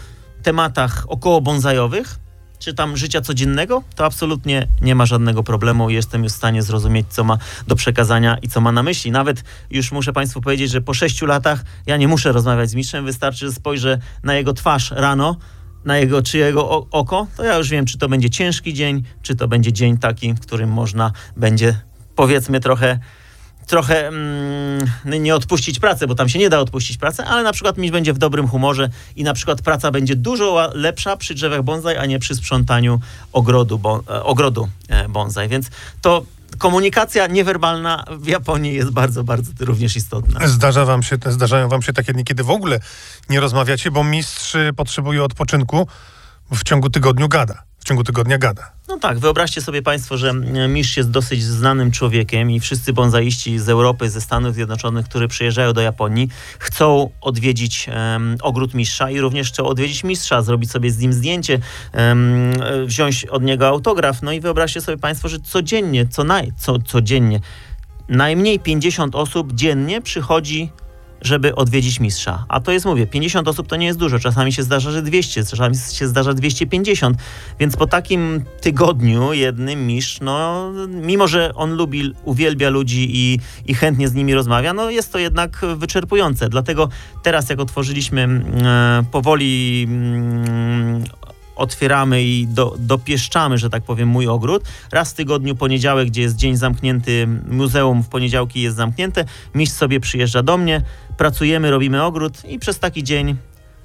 [SPEAKER 1] tematach około bonsajowych, czy tam życia codziennego, to absolutnie nie ma żadnego problemu. Jestem już w stanie zrozumieć, co ma do przekazania i co ma na myśli. Nawet już muszę Państwu powiedzieć, że po sześciu latach ja nie muszę rozmawiać z mistrzem, wystarczy, że spojrzę na jego twarz rano, na jego czy jego oko, to ja już wiem, czy to będzie ciężki dzień, czy to będzie dzień taki, w którym można będzie, powiedzmy, trochę trochę mm, nie odpuścić pracy, bo tam się nie da odpuścić pracy, ale na przykład miś będzie w dobrym humorze i na przykład praca będzie dużo lepsza przy drzewach bonsai, a nie przy sprzątaniu ogrodu, bon, ogrodu bonsai. Więc to komunikacja niewerbalna w Japonii jest bardzo, bardzo również istotna.
[SPEAKER 2] Zdarza wam się, zdarzają wam się takie dni, kiedy w ogóle nie rozmawiacie, bo mistrz potrzebuje odpoczynku, w ciągu tygodniu gada. W ciągu tygodnia gada.
[SPEAKER 1] No tak, wyobraźcie sobie Państwo, że mistrz jest dosyć znanym człowiekiem i wszyscy bonsaiści z Europy, ze Stanów Zjednoczonych, którzy przyjeżdżają do Japonii, chcą odwiedzić um, ogród mistrza i również chcą odwiedzić mistrza, zrobić sobie z nim zdjęcie, um, wziąć od niego autograf. No i wyobraźcie sobie Państwo, że codziennie, co naj, co, codziennie, najmniej pięćdziesiąt osób dziennie przychodzi, żeby odwiedzić mistrza. A to jest, mówię, pięćdziesiąt osób to nie jest dużo. Czasami się zdarza, że dwieście, czasami się zdarza dwieście pięćdziesiąt. Więc po takim tygodniu jednym mistrz, no mimo, że on lubi, uwielbia ludzi i, i chętnie z nimi rozmawia, no jest to jednak wyczerpujące. Dlatego teraz, jak otworzyliśmy e, powoli mm, otwieramy i do, dopieszczamy, że tak powiem, mój ogród. Raz w tygodniu, poniedziałek, gdzie jest dzień zamknięty, muzeum w poniedziałki jest zamknięte, mistrz sobie przyjeżdża do mnie, pracujemy, robimy ogród i przez taki dzień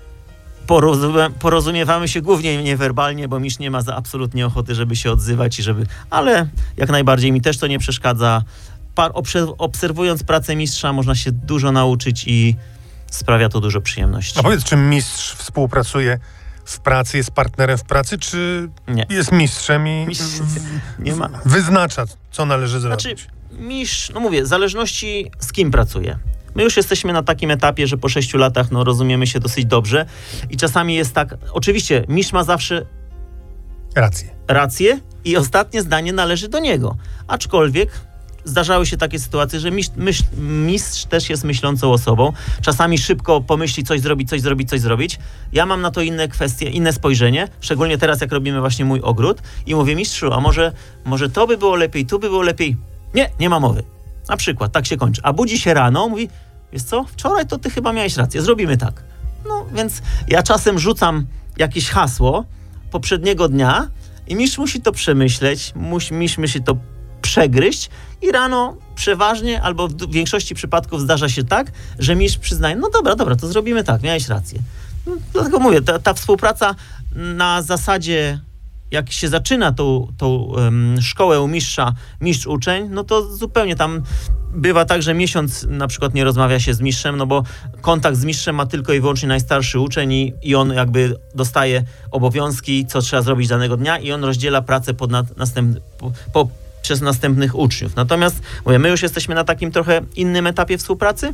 [SPEAKER 1] porozumie, porozumiewamy się głównie niewerbalnie, bo mistrz nie ma za absolutnie ochoty, żeby się odzywać i żeby, ale jak najbardziej mi też to nie przeszkadza. Par, obserwując pracę mistrza można się dużo nauczyć i sprawia to dużo przyjemności.
[SPEAKER 2] A powiedz, czy mistrz współpracuje w pracy, jest partnerem w pracy, czy
[SPEAKER 1] nie.
[SPEAKER 2] jest mistrzem i
[SPEAKER 1] Mistrz nie ma.
[SPEAKER 2] wyznacza, co należy zrobić?
[SPEAKER 1] Znaczy, mistrz, no mówię, w zależności z kim pracuje. My już jesteśmy na takim etapie, że po sześciu latach no, rozumiemy się dosyć dobrze i czasami jest tak, oczywiście mistrz ma zawsze
[SPEAKER 2] rację.
[SPEAKER 1] rację i ostatnie zdanie należy do niego. Aczkolwiek zdarzały się takie sytuacje, że mistrz, myśl, mistrz też jest myślącą osobą. Czasami szybko pomyśli coś zrobić, coś zrobić, coś zrobić. Ja mam na to inne kwestie, inne spojrzenie, szczególnie teraz, jak robimy właśnie mój ogród i mówię, mistrzu, a może, może to by było lepiej, tu by było lepiej. Nie, nie ma mowy. Na przykład, tak się kończy. A budzi się rano, mówi, wiesz co, wczoraj to ty chyba miałeś rację, zrobimy tak. No, więc ja czasem rzucam jakieś hasło poprzedniego dnia i mistrz musi to przemyśleć, musi, mistrz musi to przegryźć i rano przeważnie, albo w większości przypadków zdarza się tak, że mistrz przyznaje, no dobra, dobra, to zrobimy tak, miałeś rację. No, dlatego mówię, ta, ta współpraca na zasadzie, jak się zaczyna tą, tą um, szkołę u mistrza, mistrz-uczeń, no to zupełnie tam bywa tak, że miesiąc na przykład nie rozmawia się z mistrzem, no bo kontakt z mistrzem ma tylko i wyłącznie najstarszy uczeń i, i on jakby dostaje obowiązki, co trzeba zrobić danego dnia i on rozdziela pracę pod nad, następny, po, po przez następnych uczniów. Natomiast mówię, my już jesteśmy na takim trochę innym etapie współpracy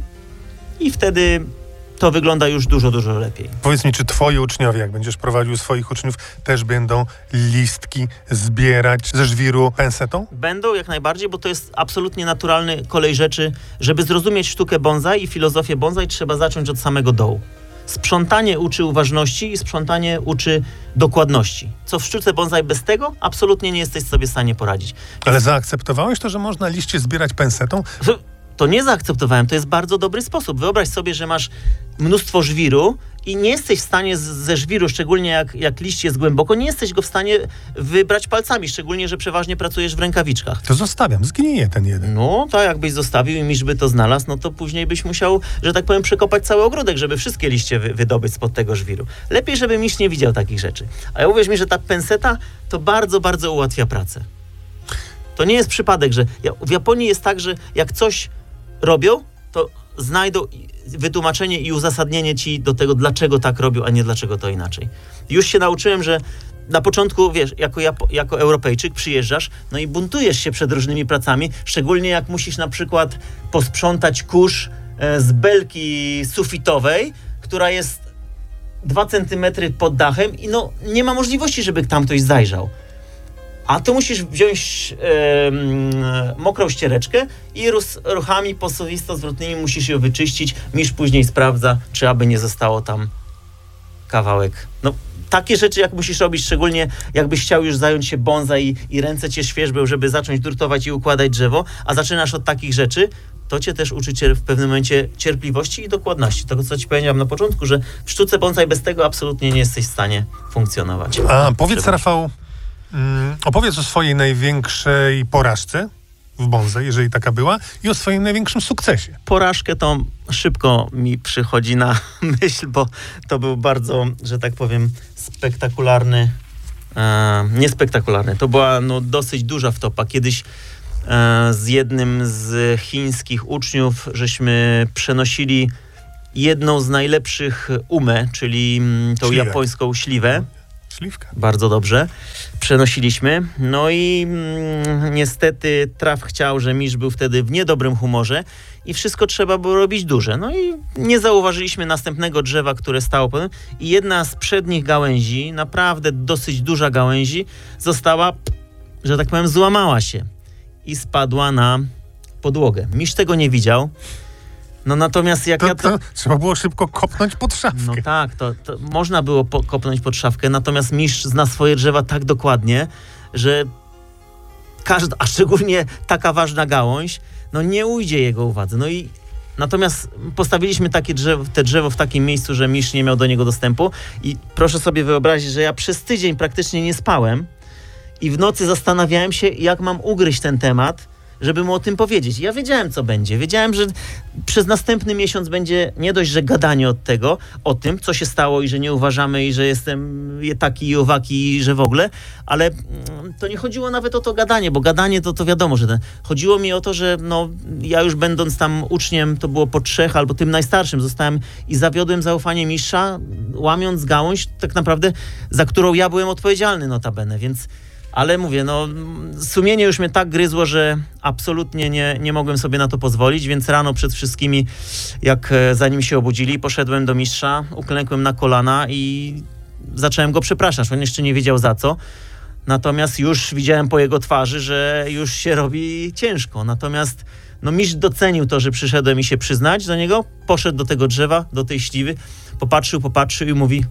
[SPEAKER 1] i wtedy to wygląda już dużo, dużo lepiej.
[SPEAKER 2] Powiedz mi, czy twoi uczniowie, jak będziesz prowadził swoich uczniów, też będą listki zbierać ze żwiru pensetą?
[SPEAKER 1] Będą jak najbardziej, bo to jest absolutnie naturalny kolej rzeczy. Żeby zrozumieć sztukę bonsai i filozofię bonsai, trzeba zacząć od samego dołu. Sprzątanie uczy uważności i sprzątanie uczy dokładności. Co w sztuce bonsai bez tego absolutnie nie jesteś sobie w stanie poradzić. Więc...
[SPEAKER 2] Ale zaakceptowałeś to, że można liście zbierać pensetą?
[SPEAKER 1] To nie zaakceptowałem, to jest bardzo dobry sposób. Wyobraź sobie, że masz mnóstwo żwiru i nie jesteś w stanie z, ze żwiru, szczególnie jak, jak liść jest głęboko, nie jesteś go w stanie wybrać palcami, szczególnie, że przeważnie pracujesz w rękawiczkach.
[SPEAKER 2] To zostawiam, zgnije ten jeden.
[SPEAKER 1] No, to jakbyś zostawił i mistrz by to znalazł, no to później byś musiał, że tak powiem, przekopać cały ogródek, żeby wszystkie liście wy, wydobyć spod tego żwiru. Lepiej, żeby mistrz nie widział takich rzeczy. A ja uwierz mi, że ta penseta to bardzo, bardzo ułatwia pracę. To nie jest przypadek, że ja, w Japonii jest tak, że jak coś robią, to znajdą wytłumaczenie i uzasadnienie ci do tego, dlaczego tak robią, a nie dlaczego to inaczej. Już się nauczyłem, że na początku, wiesz, jako, Japo- jako Europejczyk przyjeżdżasz, no i buntujesz się przed różnymi pracami, szczególnie jak musisz na przykład posprzątać kurz e, z belki sufitowej, która jest dwa centymetry pod dachem i no nie ma możliwości, żeby tam ktoś zajrzał. A tu musisz wziąć e, mokrą ściereczkę i ruch, ruchami posuwisto-zwrotnymi musisz ją wyczyścić. Mistrz później sprawdza, czy aby nie zostało tam kawałek. No, takie rzeczy, jak musisz robić, szczególnie jakbyś chciał już zająć się bonsai i, i ręce cię świerzbią, żeby zacząć drutować i układać drzewo, a zaczynasz od takich rzeczy, to cię też uczy cię w pewnym momencie cierpliwości i dokładności. Tego, co ci powiedziałem na początku, że w sztuce bonsai bez tego absolutnie nie jesteś w stanie funkcjonować.
[SPEAKER 2] A powiedz, Trzeba... Rafał, mm, opowiedz o swojej największej porażce w bonsai, jeżeli taka była, i o swoim największym sukcesie.
[SPEAKER 1] Porażkę to szybko mi przychodzi na myśl, bo to był bardzo, że tak powiem, spektakularny, e, niespektakularny. To była no, dosyć duża wtopa. Kiedyś e, z jednym z chińskich uczniów żeśmy przenosili jedną z najlepszych umę, czyli tą
[SPEAKER 2] Śliwek.
[SPEAKER 1] japońską śliwę.
[SPEAKER 2] Śliwka.
[SPEAKER 1] Bardzo dobrze. Przenosiliśmy. No i mm, niestety traf chciał, że mistrz był wtedy w niedobrym humorze i wszystko trzeba było robić duże. No i nie zauważyliśmy następnego drzewa, które stało potem i jedna z przednich gałęzi, naprawdę dosyć duża gałęzi, została, że tak powiem, złamała się i spadła na podłogę. Mistrz tego nie widział. No natomiast jak
[SPEAKER 2] to,
[SPEAKER 1] ja to...
[SPEAKER 2] to... Trzeba było szybko kopnąć pod szafkę.
[SPEAKER 1] No tak, to, to można było po, kopnąć pod szafkę, natomiast mistrz zna swoje drzewa tak dokładnie, że każda, a szczególnie taka ważna gałąź, no nie ujdzie jego uwadze. No i natomiast postawiliśmy takie drzewo, te drzewo w takim miejscu, że mistrz nie miał do niego dostępu i proszę sobie wyobrazić, że ja przez tydzień praktycznie nie spałem i w nocy zastanawiałem się, jak mam ugryźć ten temat, żeby mu o tym powiedzieć. Ja wiedziałem, co będzie. Wiedziałem, że przez następny miesiąc będzie nie dość, że gadanie od tego, o tym, co się stało i że nie uważamy i że jestem taki i owaki i że w ogóle, ale to nie chodziło nawet o to gadanie, bo gadanie to, to wiadomo, że ten... Chodziło mi o to, że no, ja już będąc tam uczniem, to było po trzech albo tym najstarszym, zostałem i zawiodłem zaufanie mistrza, łamiąc gałąź tak naprawdę, za którą ja byłem odpowiedzialny notabene, więc ale mówię, no sumienie już mnie tak gryzło, że absolutnie nie, nie mogłem sobie na to pozwolić, więc rano przed wszystkimi, jak zanim się obudzili, poszedłem do mistrza, uklękłem na kolana i zacząłem go przepraszać. On jeszcze nie wiedział za co. Natomiast już widziałem po jego twarzy, że już się robi ciężko. Natomiast no mistrz docenił to, że przyszedłem i się przyznać do niego, poszedł do tego drzewa, do tej śliwy, popatrzył, popatrzył i mówi: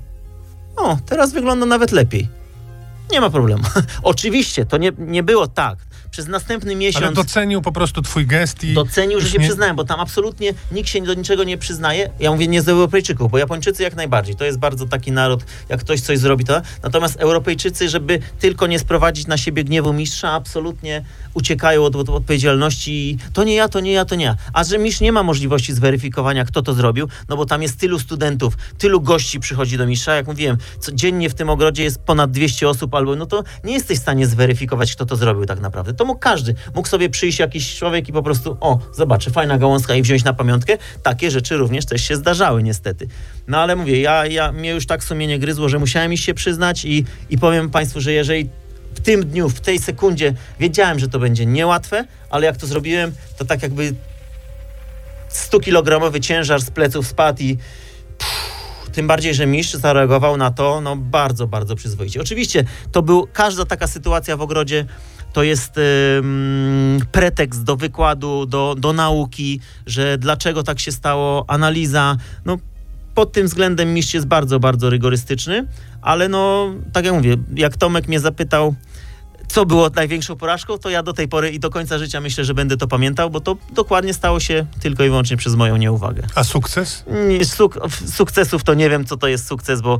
[SPEAKER 1] o, teraz wygląda nawet lepiej. Nie ma problemu. Oczywiście, to nie, nie było tak. Przez następny miesiąc...
[SPEAKER 2] Ale docenił po prostu twój gest i...
[SPEAKER 1] Docenił, że się
[SPEAKER 2] nie...
[SPEAKER 1] przyznałem, bo tam absolutnie nikt się do niczego nie przyznaje. Ja mówię nie z Europejczyków, bo Japończycy jak najbardziej. To jest bardzo taki naród, jak ktoś coś zrobi, to... Natomiast Europejczycy, żeby tylko nie sprowadzić na siebie gniewu mistrza, absolutnie uciekają od, od odpowiedzialności. To nie ja, to nie ja, to nie ja. A że mistrz nie ma możliwości zweryfikowania, kto to zrobił, no bo tam jest tylu studentów, tylu gości przychodzi do mistrza. Jak mówiłem, codziennie w tym ogrodzie jest ponad dwieście osób, albo no to nie jesteś w stanie zweryfikować, kto to zrobił tak naprawdę. To mógł każdy. Mógł sobie przyjść jakiś człowiek i po prostu, o, zobaczy, fajna gałązka i wziąć na pamiątkę. Takie rzeczy również też się zdarzały niestety. No ale mówię, ja, ja mnie już tak sumienie gryzło, że musiałem iść się przyznać i, i powiem państwu, że jeżeli w tym dniu, w tej sekundzie wiedziałem, że to będzie niełatwe, ale jak to zrobiłem, to tak jakby stukilogramowy ciężar z pleców spadł i pff, tym bardziej, że mistrz zareagował na to no bardzo, bardzo przyzwoicie. Oczywiście to był, każda taka sytuacja w ogrodzie to jest ym, pretekst do wykładu, do, do nauki, że dlaczego tak się stało, analiza, no pod tym względem mistrz jest bardzo, bardzo rygorystyczny, ale no, tak jak mówię, jak Tomek mnie zapytał, co było największą porażką, to ja do tej pory i do końca życia myślę, że będę to pamiętał, bo to dokładnie stało się tylko i wyłącznie przez moją nieuwagę.
[SPEAKER 2] A sukces?
[SPEAKER 1] Suk- sukcesów to nie wiem, co to jest sukces, bo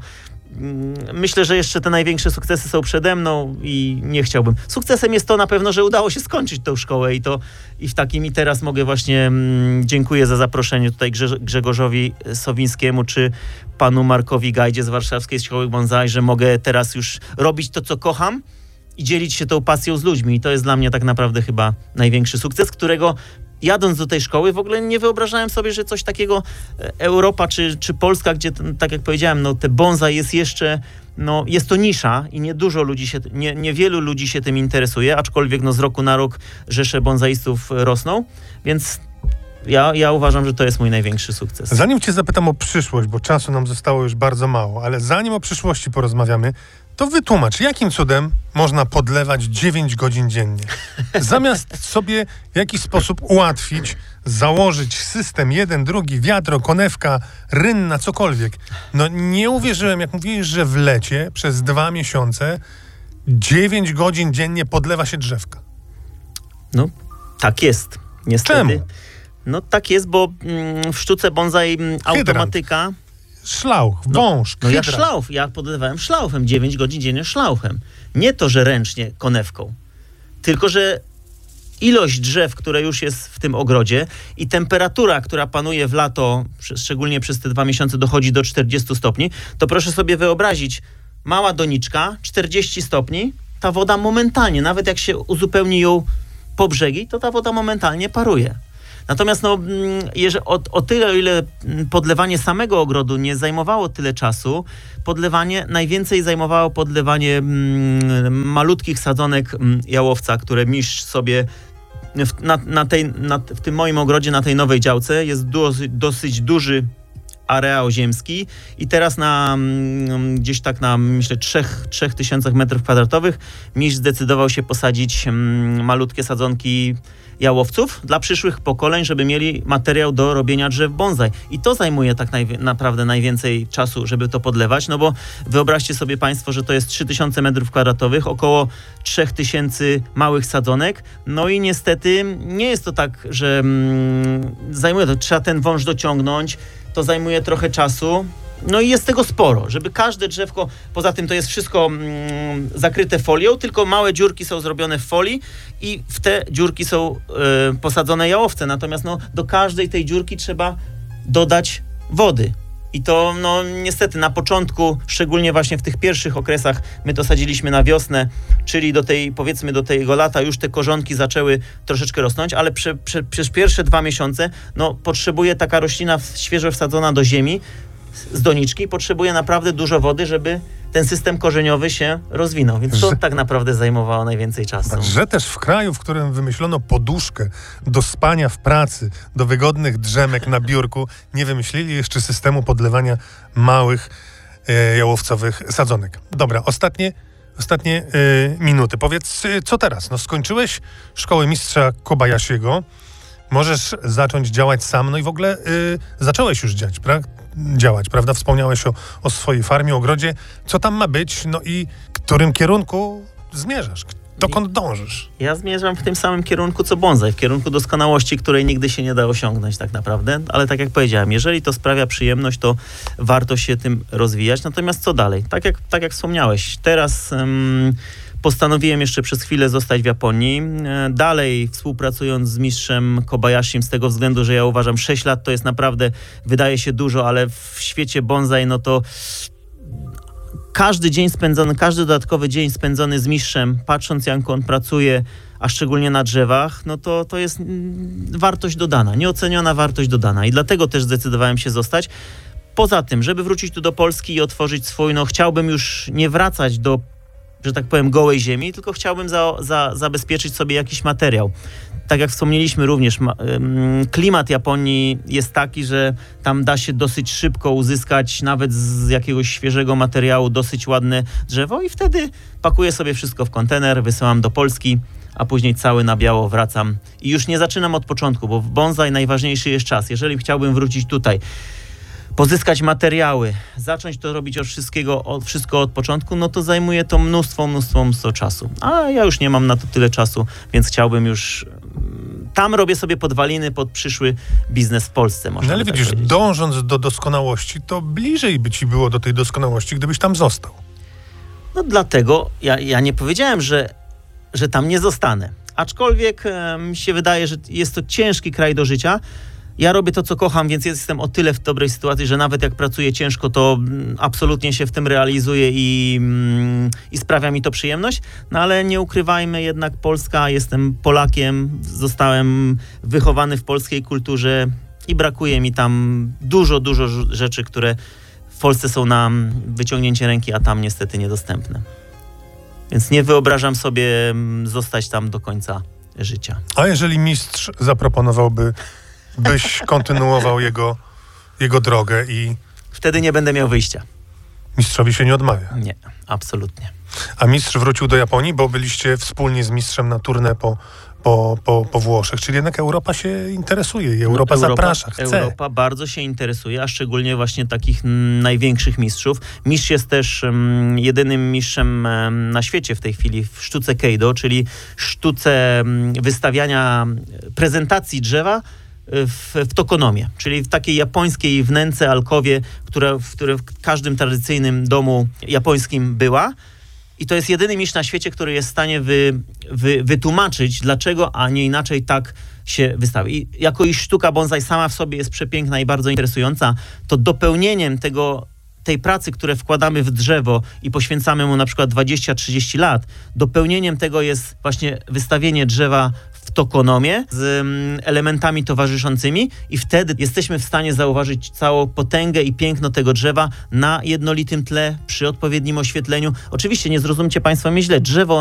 [SPEAKER 1] myślę, że jeszcze te największe sukcesy są przede mną i nie chciałbym. Sukcesem jest to na pewno, że udało się skończyć tę szkołę i to i w takim i teraz mogę właśnie mm, dziękuję za zaproszenie tutaj Grze- Grzegorzowi Sowińskiemu czy panu Markowi Gajdzie z Warszawskiej Szkoły Bonsai, że mogę teraz już robić to, co kocham i dzielić się tą pasją z ludźmi. I to jest dla mnie tak naprawdę chyba największy sukces, którego jadąc do tej szkoły w ogóle nie wyobrażałem sobie, że coś takiego Europa czy, czy Polska, gdzie tak jak powiedziałem, no te bonsai jest jeszcze, no jest to nisza i nie dużo ludzi się, nie, niewielu ludzi się tym interesuje, aczkolwiek no z roku na rok rzesze bonsaistów rosną, więc ja, ja uważam, że to jest mój największy sukces.
[SPEAKER 2] Zanim cię zapytam o przyszłość, bo czasu nam zostało już bardzo mało, ale zanim o przyszłości porozmawiamy, to wytłumacz, jakim cudem można podlewać dziewięć godzin dziennie? Zamiast sobie w jakiś sposób ułatwić założyć system jeden, drugi, wiadro, konewka, rynna, cokolwiek. No nie uwierzyłem, jak mówiłeś, że w lecie przez dwa miesiące dziewięć godzin dziennie podlewa się drzewka.
[SPEAKER 1] No, tak jest. Niestety.
[SPEAKER 2] Czemu?
[SPEAKER 1] No tak jest, bo mm, w sztuce bonsai mm, automatyka...
[SPEAKER 2] Szlauch, wąż,
[SPEAKER 1] No, no ja
[SPEAKER 2] hydra.
[SPEAKER 1] szlauf, ja podlewałem szlauchem, dziewięć godzin dziennie szlauchem. Nie to, że ręcznie konewką, tylko że ilość drzew, które już jest w tym ogrodzie i temperatura, która panuje w lato, szczególnie przez te dwa miesiące dochodzi do czterdziestu stopni, to proszę sobie wyobrazić, mała doniczka, czterdzieści stopni, ta woda momentalnie, nawet jak się uzupełni ją po brzegi, to ta woda momentalnie paruje. Natomiast no, jeżeli, o, o tyle, o ile podlewanie samego ogrodu nie zajmowało tyle czasu, podlewanie najwięcej zajmowało podlewanie mm, malutkich sadzonek mm, jałowca, które mistrz sobie w, na, na tej, na, w tym moim ogrodzie, na tej nowej działce jest dosyć, dosyć duży areał ziemski i teraz na mm, gdzieś tak na myślę trzech, trzech tysiącach metrów kwadratowych mistrz zdecydował się posadzić mm, malutkie sadzonki jałowców dla przyszłych pokoleń, żeby mieli materiał do robienia drzew bonsai. I to zajmuje tak najwie- naprawdę najwięcej czasu, żeby to podlewać, no bo wyobraźcie sobie Państwo, że to jest trzy tysiące metrów kwadratowych, około trzy tysiące małych sadzonek, no i niestety nie jest to tak, że mm, zajmuje to, trzeba ten wąż dociągnąć, to zajmuje trochę czasu. No i jest tego sporo, żeby każde drzewko, poza tym to jest wszystko mm, zakryte folią, tylko małe dziurki są zrobione w folii i w te dziurki są y, posadzone jałowce. Natomiast no, do każdej tej dziurki trzeba dodać wody. I to no niestety na początku, szczególnie właśnie w tych pierwszych okresach, my to sadziliśmy na wiosnę, czyli do tej, powiedzmy do tego lata już te korzonki zaczęły troszeczkę rosnąć, ale prze, prze, przez pierwsze dwa miesiące no, potrzebuje taka roślina świeżo wsadzona do ziemi, z doniczki, potrzebuje naprawdę dużo wody, żeby ten system korzeniowy się rozwinął. Więc to
[SPEAKER 2] że,
[SPEAKER 1] tak naprawdę zajmowało najwięcej czasu.
[SPEAKER 2] Że też w kraju, w którym wymyślono poduszkę do spania w pracy, do wygodnych drzemek na biurku, nie wymyślili jeszcze systemu podlewania małych e, jałowcowych sadzonek. Dobra, ostatnie, ostatnie e, minuty. Powiedz, e, co teraz? No skończyłeś szkołę mistrza Kobayashiego, możesz zacząć działać sam, no i w ogóle y, zacząłeś już działać, pra- działać, prawda? Wspomniałeś o, o swojej farmie, ogrodzie. Co tam ma być? No i którym kierunku zmierzasz? Dokąd dążysz?
[SPEAKER 1] Ja zmierzam w tym samym kierunku co bonsai, w kierunku doskonałości, której nigdy się nie da osiągnąć tak naprawdę, ale tak jak powiedziałem, jeżeli to sprawia przyjemność, to warto się tym rozwijać. Natomiast co dalej? Tak jak, tak jak wspomniałeś, teraz... Um, Postanowiłem jeszcze przez chwilę zostać w Japonii, dalej współpracując z mistrzem Kobayashim z tego względu, że ja uważam sześć lat to jest naprawdę, wydaje się dużo, ale w świecie bonsai no to każdy dzień spędzony, każdy dodatkowy dzień spędzony z mistrzem, patrząc jak on pracuje, a szczególnie na drzewach, no to, to jest wartość dodana, nieoceniona wartość dodana i dlatego też zdecydowałem się zostać. Poza tym, żeby wrócić tu do Polski i otworzyć swój, no chciałbym już nie wracać do, że tak powiem, gołej ziemi, tylko chciałbym za, za, zabezpieczyć sobie jakiś materiał. Tak jak wspomnieliśmy również, ma, ym, klimat Japonii jest taki, że tam da się dosyć szybko uzyskać nawet z jakiegoś świeżego materiału dosyć ładne drzewo i wtedy pakuję sobie wszystko w kontener, wysyłam do Polski, a później cały na biało wracam i już nie zaczynam od początku, bo w bonsai najważniejszy jest czas. Jeżeli chciałbym wrócić tutaj, pozyskać materiały, zacząć to robić od wszystkiego, od, wszystko od początku, no to zajmuje to mnóstwo, mnóstwo, mnóstwo czasu. A ja już nie mam na to tyle czasu, więc chciałbym już... Tam robię sobie podwaliny pod przyszły biznes w Polsce, można
[SPEAKER 2] No ale
[SPEAKER 1] tak
[SPEAKER 2] widzisz,
[SPEAKER 1] powiedzieć.
[SPEAKER 2] dążąc do doskonałości, to bliżej by ci było do tej doskonałości, gdybyś tam został.
[SPEAKER 1] No dlatego ja, ja nie powiedziałem, że, że tam nie zostanę. Aczkolwiek e, mi się wydaje, że jest to ciężki kraj do życia. Ja robię to, co kocham, więc jestem o tyle w dobrej sytuacji, że nawet jak pracuję ciężko, to mm, absolutnie się w tym realizuję i, mm, i sprawia mi to przyjemność. No ale nie ukrywajmy, jednak Polska, jestem Polakiem, zostałem wychowany w polskiej kulturze i brakuje mi tam dużo, dużo rzeczy, które w Polsce są na wyciągnięcie ręki, a tam niestety niedostępne. Więc nie wyobrażam sobie zostać tam do końca życia.
[SPEAKER 2] A jeżeli mistrz zaproponowałby, byś kontynuował jego, jego drogę i...
[SPEAKER 1] Wtedy nie będę miał wyjścia.
[SPEAKER 2] Mistrzowi się nie odmawia.
[SPEAKER 1] Nie, absolutnie.
[SPEAKER 2] A mistrz wrócił do Japonii, bo byliście wspólnie z mistrzem na tournée po, po, po, po Włoszech, czyli jednak Europa się interesuje i Europa,
[SPEAKER 1] Europa
[SPEAKER 2] zaprasza, chce.
[SPEAKER 1] Europa bardzo się interesuje, a szczególnie właśnie takich m, największych mistrzów. Mistrz jest też m, jedynym mistrzem m, na świecie w tej chwili w sztuce keido, czyli sztuce m, wystawiania prezentacji drzewa w, w tokonomie, czyli w takiej japońskiej wnęce, alkowie, która, w której w każdym tradycyjnym domu japońskim była. I to jest jedyny mistrz na świecie, który jest w stanie wy, wy, wytłumaczyć, dlaczego, a nie inaczej tak się wystawi. I jako iż sztuka bonsai sama w sobie jest przepiękna i bardzo interesująca, to dopełnieniem tego, tej pracy, które wkładamy w drzewo i poświęcamy mu na przykład dwadzieścia trzydzieści lat, dopełnieniem tego jest właśnie wystawienie drzewa w tokonomie z mm, elementami towarzyszącymi i wtedy jesteśmy w stanie zauważyć całą potęgę i piękno tego drzewa na jednolitym tle, przy odpowiednim oświetleniu. Oczywiście nie zrozumcie Państwo mnie źle, drzewo